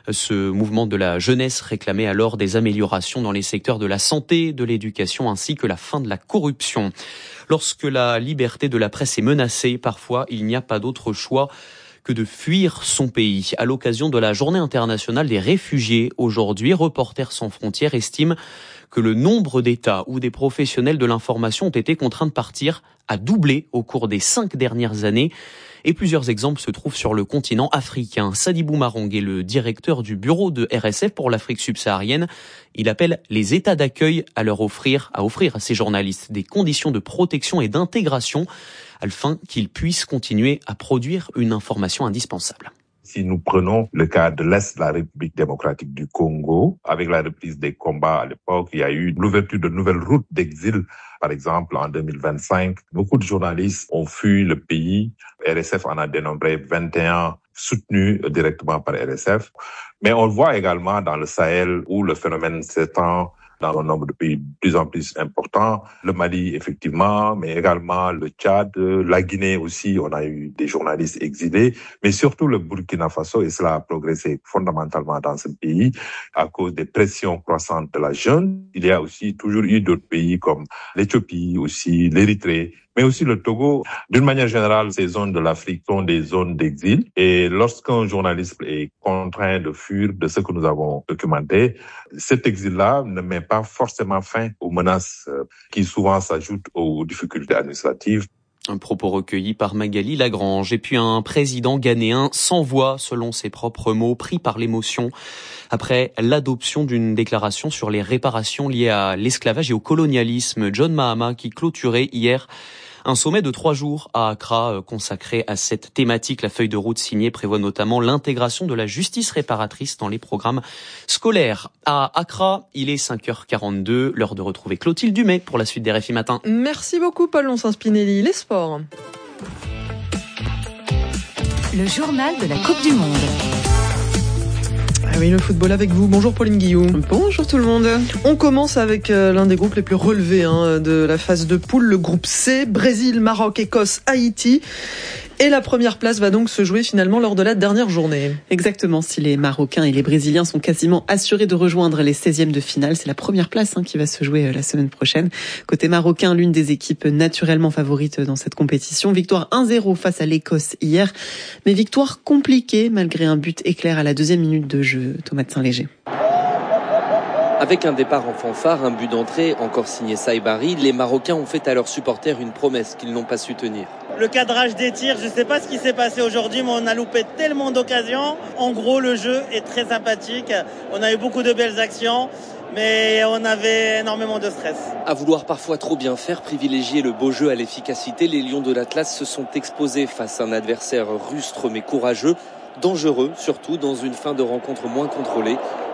Ce mouvement de la jeunesse réclamait alors des améliorations dans les secteurs de la santé, de l'éducation ainsi que la fin de la corruption. Lorsque la liberté de la presse est menacée, parfois il n'y a pas d'autre choix que de fuir son pays. À l'occasion de la Journée internationale des réfugiés, aujourd'hui, Reporters sans frontières estime que le nombre d'États où des professionnels de l'information ont été contraints de partir a doublé au cours des 5 dernières années. Et plusieurs exemples se trouvent sur le continent africain. Sadibou Marong est le directeur du bureau de RSF pour l'Afrique subsaharienne. Il appelle les États d'accueil à offrir à ces journalistes des conditions de protection et d'intégration afin qu'ils puissent continuer à produire une information indispensable. Si nous prenons le cas de l'Est de la République démocratique du Congo, avec la reprise des combats à l'époque, il y a eu l'ouverture de nouvelles routes d'exil. Par exemple, en 2025, beaucoup de journalistes ont fui le pays. RSF en a dénombré 21 soutenus directement par RSF. Mais on le voit également dans le Sahel où le phénomène s'étend dans un nombre de pays de plus en plus important. Le Mali, effectivement, mais également le Tchad, la Guinée aussi, on a eu des journalistes exilés, mais surtout le Burkina Faso, et cela a progressé fondamentalement dans ce pays à cause des pressions croissantes de la jeune. Il y a aussi toujours eu d'autres pays comme l'Éthiopie aussi, l'Érythrée, mais aussi le Togo. D'une manière générale, ces zones de l'Afrique sont des zones d'exil. Et lorsqu'un journaliste est contraint de fuir de ce que nous avons documenté, cet exil-là ne met pas forcément fin aux menaces qui souvent s'ajoutent aux difficultés administratives. Un propos recueilli par Magali Lagrange. Et puis un président ghanéen sans voix, selon ses propres mots, pris par l'émotion après l'adoption d'une déclaration sur les réparations liées à l'esclavage et au colonialisme. John Mahama qui clôturait hier un sommet de 3 jours à Accra consacré à cette thématique. La feuille de route signée prévoit notamment l'intégration de la justice réparatrice dans les programmes scolaires. À Accra, il est 5h42, l'heure de retrouver Clotilde Dumais pour la suite des RFI Matin. Merci beaucoup Paul Lonsin-Spinelli. Les sports. Le journal de la Coupe du Monde. Ah oui, le football avec vous. Bonjour Pauline Guillou. Bonjour tout le monde. On commence avec l'un des groupes les plus relevés de la phase de poule, le groupe C, Brésil, Maroc, Écosse, Haïti. Et la première place va donc se jouer finalement lors de la dernière journée. Exactement, si les Marocains et les Brésiliens sont quasiment assurés de rejoindre les 16e de finale, c'est la première place qui va se jouer la semaine prochaine. Côté marocain, l'une des équipes naturellement favorites dans cette compétition. Victoire 1-0 face à l'Écosse hier, mais victoire compliquée malgré un but éclair à la 2e minute de jeu. Thomas de Saint-Léger. Avec un départ en fanfare, un but d'entrée encore signé Saïbari, les Marocains ont fait à leurs supporters une promesse qu'ils n'ont pas su tenir. Le cadrage des tirs, je ne sais pas ce qui s'est passé aujourd'hui, mais on a loupé tellement d'occasions. En gros, le jeu est très sympathique. On a eu beaucoup de belles actions, mais on avait énormément de stress. À vouloir parfois trop bien faire, privilégier le beau jeu à l'efficacité, les Lions de l'Atlas se sont exposés face à un adversaire rustre mais courageux. Dangereux, surtout dans une fin de rencontre moins contrôlée.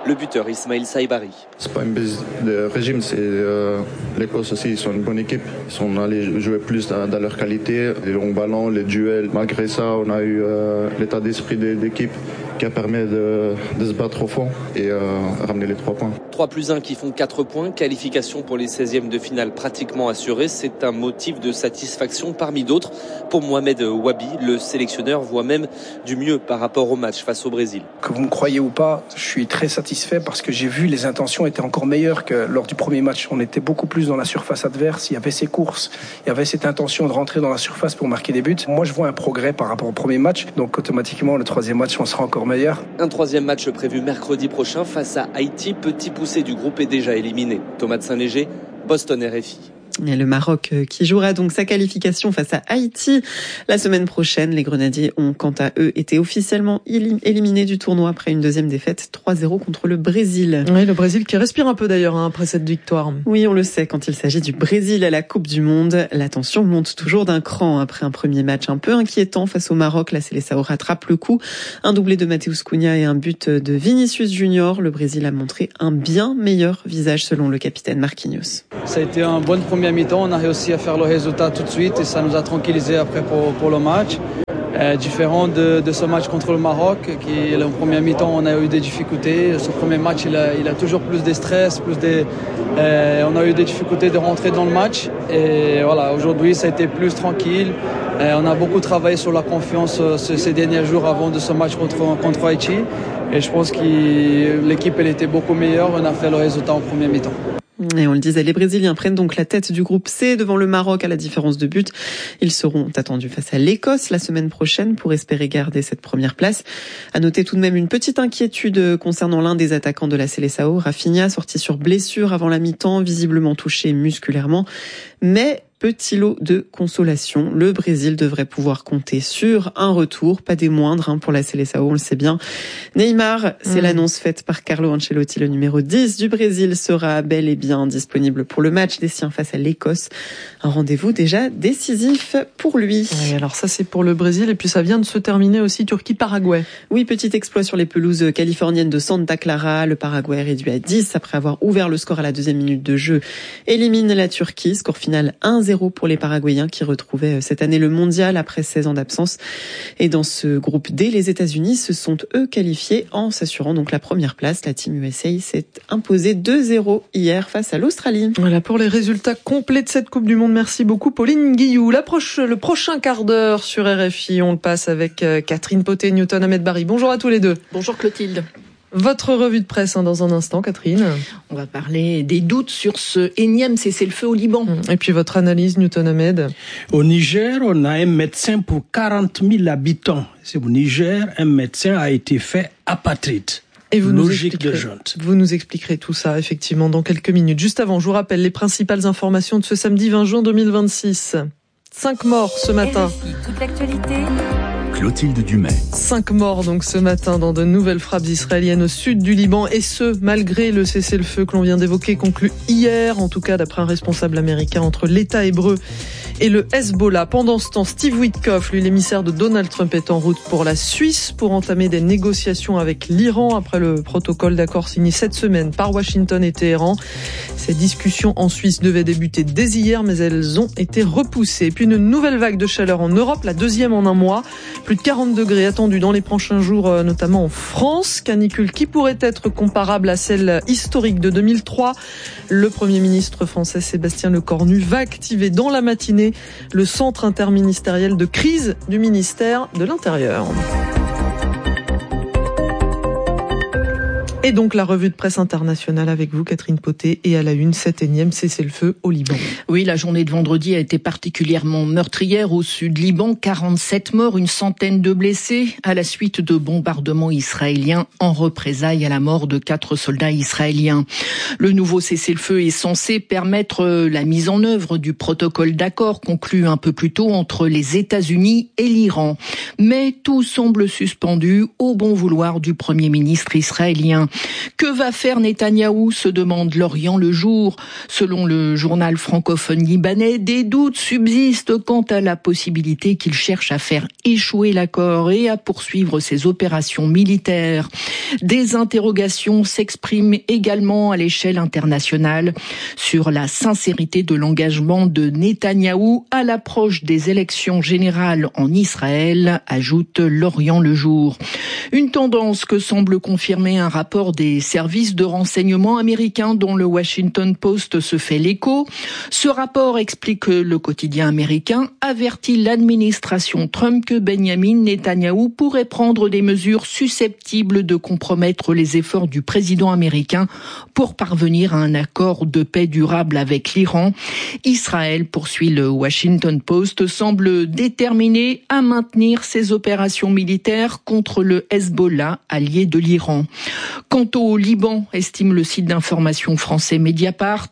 le buteur Ismail Saibari. C'est pas une baisse de régime, c'est l'Écosse aussi, ils sont une bonne équipe. Ils sont allés jouer plus dans leur qualité, les longs ballons, les duels. Malgré ça, on a eu l'état d'esprit de l'équipe qui a permis de se battre au fond et ramener les 3 points. 3+1 qui font 4 points, qualification pour les 16e de finale pratiquement assurée. C'est un motif de satisfaction parmi d'autres. Pour Mohamed Wabi, le sélectionneur voit même du mieux par rapport au match face au Brésil. Que vous me croyez ou pas, je suis très satisfait parce que j'ai vu les intentions étaient encore meilleures que lors du premier match. On était beaucoup plus dans la surface adverse, il y avait ces courses, il y avait cette intention de rentrer dans la surface pour marquer des buts. Moi, je vois un progrès par rapport au premier match, donc automatiquement, le 3e match, on sera encore meilleur. Un 3e match prévu mercredi prochain face à Haïti. Petit poussé du groupe est déjà éliminé. Thomas de Saint-Léger, Boston RFI. Et le Maroc qui jouera donc sa qualification face à Haïti la semaine prochaine. Les Grenadiers ont quant à eux été officiellement éliminés du tournoi après une 2e défaite 3-0 contre le Brésil. Oui, le Brésil qui respire un peu d'ailleurs après cette victoire. Oui, on le sait, quand il s'agit du Brésil à la Coupe du Monde, la tension monte toujours d'un cran. Après un premier match un peu inquiétant face au Maroc, la Seleção rattrape le coup. Un doublé de Matheus Cunha et un but de Vinicius Junior. Le Brésil a montré un bien meilleur visage selon le capitaine Marquinhos. Ça a été un bon premier mi-temps, on a réussi à faire le résultat tout de suite et ça nous a tranquillisé après pour le match. Différent de ce match contre le Maroc, qui le premier mi-temps on a eu des difficultés. Ce premier match il a toujours plus de stress, on a eu des difficultés de rentrer dans le match. Et voilà, aujourd'hui ça a été plus tranquille. On a beaucoup travaillé sur la confiance ces derniers jours avant de ce match contre Haïti. Et je pense que l'équipe elle était beaucoup meilleure. On a fait le résultat en premier mi-temps. Et on le disait, les Brésiliens prennent donc la tête du groupe C devant le Maroc à la différence de but. Ils seront attendus face à l'Écosse la semaine prochaine pour espérer garder cette première place. À noter tout de même une petite inquiétude concernant l'un des attaquants de la Seleção, Rafinha, sorti sur blessure avant la mi-temps, visiblement touché musculairement. Mais petit lot de consolation, le Brésil devrait pouvoir compter sur un retour, pas des moindres pour la Seleção, on le sait bien. Neymar, c'est l'annonce faite par Carlo Ancelotti, le numéro 10 du Brésil, sera bel et bien disponible pour le match des siens face à l'Écosse. Un rendez-vous déjà décisif pour lui. Oui, alors ça c'est pour le Brésil et puis ça vient de se terminer aussi Turquie-Paraguay. Oui, petit exploit sur les pelouses californiennes de Santa Clara. Le Paraguay réduit à 10 après avoir ouvert le score à la 2e minute de jeu. Élimine la Turquie, score final 1-0 pour les Paraguayens qui retrouvaient cette année le mondial après 16 ans d'absence. Et dans ce groupe D, les États-Unis se sont eux qualifiés en s'assurant donc la première place. La Team USA s'est imposée 2-0 hier face à l'Australie. Voilà pour les résultats complets de cette Coupe du Monde. Merci beaucoup Pauline Guillou. Le prochain quart d'heure sur RFI, on le passe avec Catherine Poté, Newton Ahmed Barry. Bonjour à tous les deux. Bonjour Clotilde. Votre revue de presse dans un instant, Catherine. On va parler des doutes sur ce énième cessez-le-feu au Liban. Et puis votre analyse, Newton Ahmed. Au Niger, on a un médecin pour 40 000 habitants. C'est au Niger, un médecin a été fait apatride. Et vous nous expliquerez tout ça, effectivement, dans quelques minutes. Juste avant, je vous rappelle les principales informations de ce samedi 20 juin 2026. 5 morts ce matin. RFI, toute l'actualité. Clotilde Dumais. 5 morts donc ce matin dans de nouvelles frappes israéliennes au sud du Liban, et ce malgré le cessez-le-feu que l'on vient d'évoquer, conclu hier, en tout cas d'après un responsable américain, entre l'État hébreu et le Hezbollah. Pendant ce temps, Steve Witkoff, lui l'émissaire de Donald Trump, est en route pour la Suisse pour entamer des négociations avec l'Iran après le protocole d'accord signé cette semaine par Washington et Téhéran. Ces discussions en Suisse devaient débuter dès hier, mais elles ont été repoussées. Et puis une nouvelle vague de chaleur en Europe, la 2e en un mois. Plus de 40 degrés attendus dans les prochains jours, notamment en France. Canicule qui pourrait être comparable à celle historique de 2003. Le Premier ministre français Sébastien Lecornu va activer dans la matinée le centre interministériel de crise du ministère de l'Intérieur. Et donc la revue de presse internationale avec vous, Catherine Poté, et à la une, cet énième cessez-le-feu au Liban. Oui, la journée de vendredi a été particulièrement meurtrière au sud Liban. 47 morts, une centaine de blessés à la suite de bombardements israéliens en représailles à la mort de 4 soldats israéliens. Le nouveau cessez-le-feu est censé permettre la mise en œuvre du protocole d'accord conclu un peu plus tôt entre les États-Unis et l'Iran. Mais tout semble suspendu au bon vouloir du Premier ministre israélien. Que va faire Netanyahou, se demande L'Orient le jour. Selon le journal francophone libanais, des doutes subsistent quant à la possibilité qu'il cherche à faire échouer l'accord et à poursuivre ses opérations militaires. Des interrogations s'expriment également à l'échelle internationale sur la sincérité de l'engagement de Netanyahou à l'approche des élections générales en Israël, ajoute L'Orient le jour. Une tendance que semble confirmer un rapport des services de renseignement américains dont le Washington Post se fait l'écho. Ce rapport explique que le quotidien américain avertit l'administration Trump que Benjamin Netanyahou pourrait prendre des mesures susceptibles de compromettre les efforts du président américain pour parvenir à un accord de paix durable avec l'Iran. Israël, poursuit le Washington Post, semble déterminé à maintenir ses opérations militaires contre le Hezbollah, allié de l'Iran. Quant au Liban, estime le site d'information français Mediapart,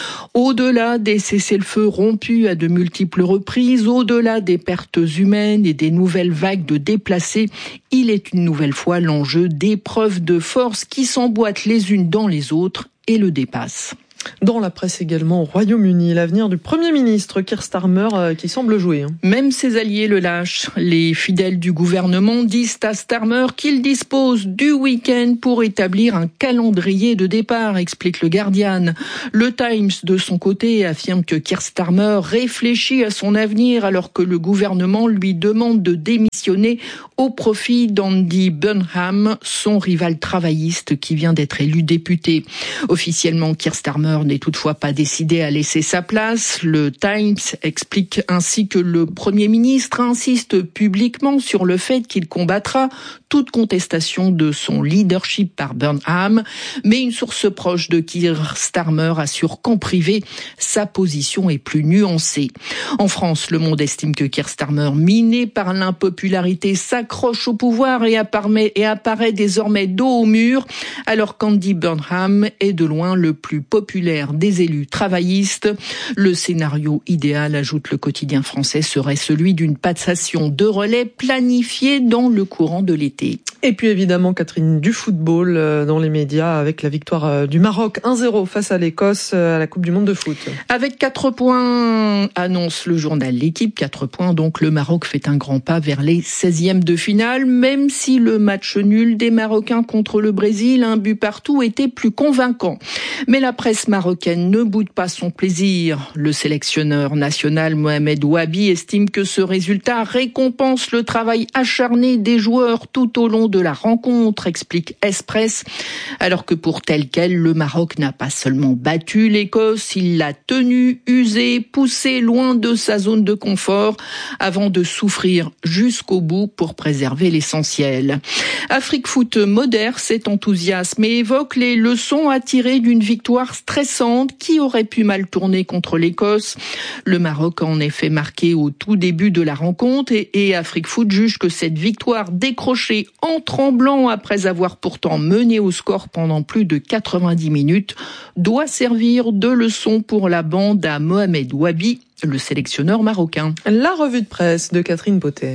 au-delà des cessez-le-feu rompus à de multiples reprises, au-delà des pertes humaines et des nouvelles vagues de déplacés, il est une nouvelle fois l'enjeu d'épreuves de force qui s'emboîtent les unes dans les autres et le dépassent. Dans la presse également au Royaume-Uni, l'avenir du Premier ministre Keir Starmer qui semble jouer. Même ses alliés le lâchent. Les fidèles du gouvernement disent à Starmer qu'il dispose du week-end pour établir un calendrier de départ, explique le Guardian. Le Times, de son côté, affirme que Keir Starmer réfléchit à son avenir alors que le gouvernement lui demande de démissionner au profit d'Andy Burnham, son rival travailliste qui vient d'être élu député. Officiellement, Keir Starmer n'est toutefois pas décidé à laisser sa place. Le Times explique ainsi que le Premier ministre insiste publiquement sur le fait qu'il combattra toute contestation de son leadership par Burnham. Mais une source proche de Keir Starmer assure qu'en privé, sa position est plus nuancée. En France, Le Monde estime que Keir Starmer, miné par l'impopularité, s'accroche au pouvoir et apparaît désormais dos au mur, alors qu'Andy Burnham est de loin le plus populaire des élus travaillistes. Le scénario idéal, ajoute le quotidien français, serait celui d'une passation de relais planifiée dans le courant de l'été. Et puis évidemment, Catherine, du football dans les médias avec la victoire du Maroc 1-0 face à l'Écosse à la Coupe du Monde de foot. Avec 4 points, annonce le journal L'Équipe, 4 points, donc le Maroc fait un grand pas vers les 16e de finale, même si le match nul des Marocains contre le Brésil, un but partout, était plus convaincant. Mais la presse marocaine ne boude pas son plaisir. Le sélectionneur national Mohamed Wabi estime que ce résultat récompense le travail acharné des joueurs tout au long de la rencontre, explique Express. Alors que pour tel quel, le Maroc n'a pas seulement battu l'Écosse, il l'a tenu, usé, poussé loin de sa zone de confort avant de souffrir jusqu'au bout pour préserver l'essentiel. Afrique Foot modère cet enthousiasme et évoque les leçons à tirer d'une victoire stressante qui aurait pu mal tourner contre l'Écosse. Le Maroc a en effet marqué au tout début de la rencontre et Afrique Foot juge que cette victoire décrochée en tremblant après avoir pourtant mené au score pendant plus de 90 minutes doit servir de leçon pour la bande à Mohamed Wabi, le sélectionneur marocain. La revue de presse de Catherine Potet.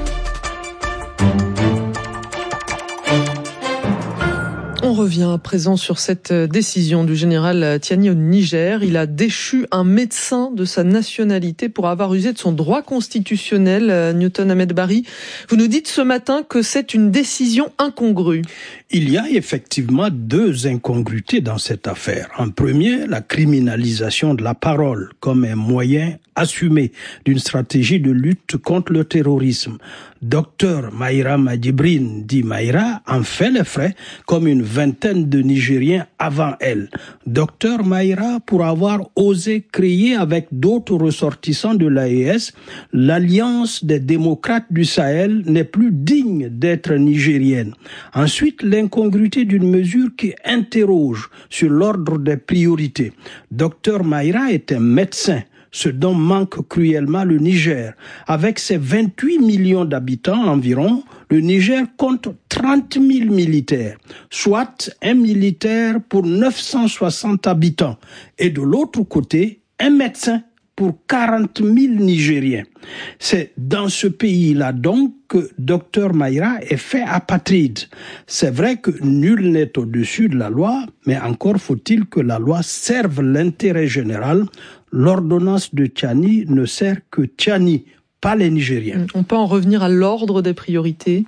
On revient à présent sur cette décision du général Tiani au Niger. Il a déchu un médecin de sa nationalité pour avoir usé de son droit constitutionnel. Newton Ahmed Barry, vous nous dites ce matin que c'est une décision incongrue. Il y a effectivement 2 incongruités dans cette affaire. En premier, la criminalisation de la parole comme un moyen assumé d'une stratégie de lutte contre le terrorisme. Dr Maïra Madjibrine, dit Maïra, en fait les frais comme une vingtaine de Nigériens avant elle. Dr Maïra, pour avoir osé créer avec d'autres ressortissants de l'AES, l'Alliance des démocrates du Sahel n'est plus digne d'être nigérienne. Ensuite, l'incongruité d'une mesure qui interroge sur l'ordre des priorités. Dr Maïra est un médecin, ce dont manque cruellement le Niger. Avec ses 28 millions d'habitants environ, le Niger compte 30 000 militaires, soit un militaire pour 960 habitants. Et de l'autre côté, un médecin pour 40 000 Nigériens. C'est dans ce pays-là donc que Dr Maïra est fait apatride. C'est vrai que nul n'est au-dessus de la loi, mais encore faut-il que la loi serve l'intérêt général. L'ordonnance de Tchani ne sert que Tchani, pas les Nigériens. On peut en revenir à l'ordre des priorités.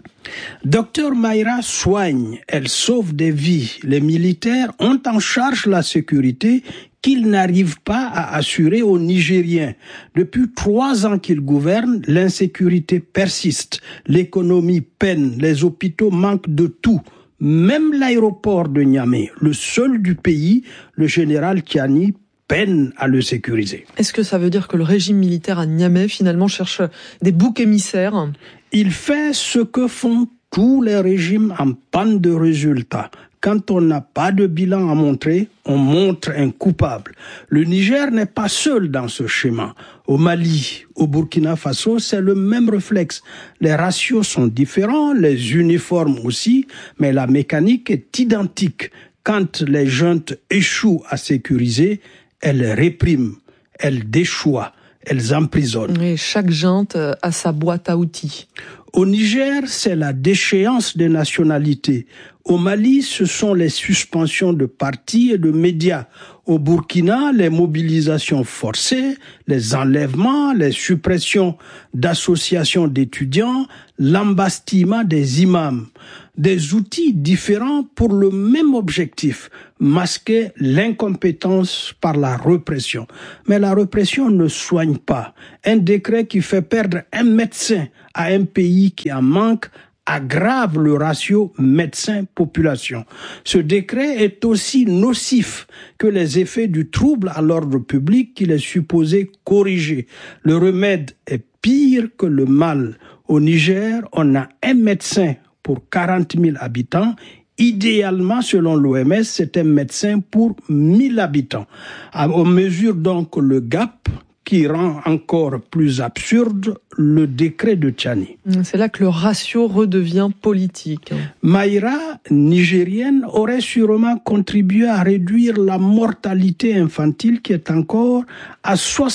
Dr Maïra soigne, elle sauve des vies. Les militaires ont en charge la sécurité qu'ils n'arrivent pas à assurer aux Nigériens. Depuis 3 ans qu'ils gouvernent, l'insécurité persiste, l'économie peine, les hôpitaux manquent de tout. Même l'aéroport de Niamey, le seul du pays, le général Tchani peine à le sécuriser. Est-ce que ça veut dire que le régime militaire à Niamey finalement cherche des boucs émissaires ? Il fait ce que font tous les régimes en panne de résultats. Quand on n'a pas de bilan à montrer, on montre un coupable. Le Niger n'est pas seul dans ce schéma. Au Mali, au Burkina Faso, c'est le même réflexe. Les ratios sont différents, les uniformes aussi, mais la mécanique est identique. Quand les juntes échouent à sécuriser, elles répriment, elles déchoient, elles emprisonnent. Et chaque junte a sa boîte à outils. Au Niger, c'est la déchéance des nationalités. Au Mali, ce sont les suspensions de partis et de médias. Au Burkina, les mobilisations forcées, les enlèvements, les suppressions d'associations d'étudiants, l'embastillement des imams. Des outils différents pour le même objectif, masquer l'incompétence par la répression. Mais la répression ne soigne pas. Un décret qui fait perdre un médecin à un pays qui en manque aggrave le ratio médecin-population. Ce décret est aussi nocif que les effets du trouble à l'ordre public qu'il est supposé corriger. Le remède est pire que le mal. Au Niger, on a un médecin pour 40 000 habitants. Idéalement, selon l'OMS, c'est un médecin pour 1000 habitants. On mesure donc le gap qui rend encore plus absurde le décret de Tchani. C'est là que le ratio redevient politique. Maïra, nigérienne, aurait sûrement contribué à réduire la mortalité infantile qui est encore à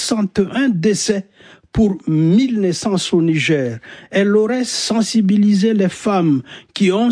61 décès pour 1000 naissances au Niger. Elle aurait sensibilisé les femmes qui ont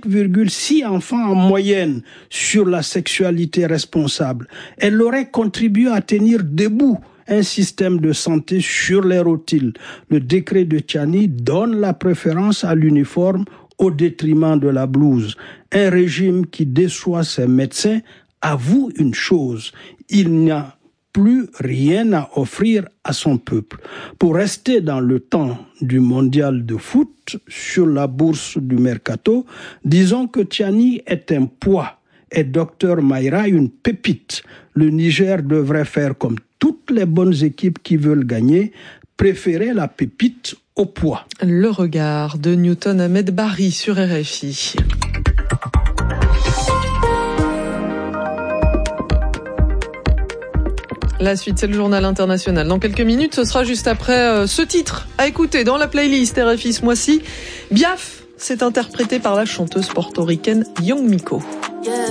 5,6 enfants en moyenne sur la sexualité responsable. Elle aurait contribué à tenir debout un système de santé sur les routiles. Le décret de Tchani donne la préférence à l'uniforme au détriment de la blouse. Un régime qui déçoit ses médecins avoue une chose, il n'y a plus rien à offrir à son peuple. Pour rester dans le temps du mondial de foot, sur la bourse du Mercato, disons que Tchani est un poids et Dr Maïra une pépite. Le Niger devrait faire comme toutes les bonnes équipes qui veulent gagner, préférer la pépite au poids. Le regard de Newton Ahmed Barry sur RFI. La suite, c'est le journal international. Dans quelques minutes, ce sera juste après ce titre à écouter dans la playlist RFI ce mois-ci. Biaf, c'est interprété par la chanteuse portoricaine Young Miko. Yeah.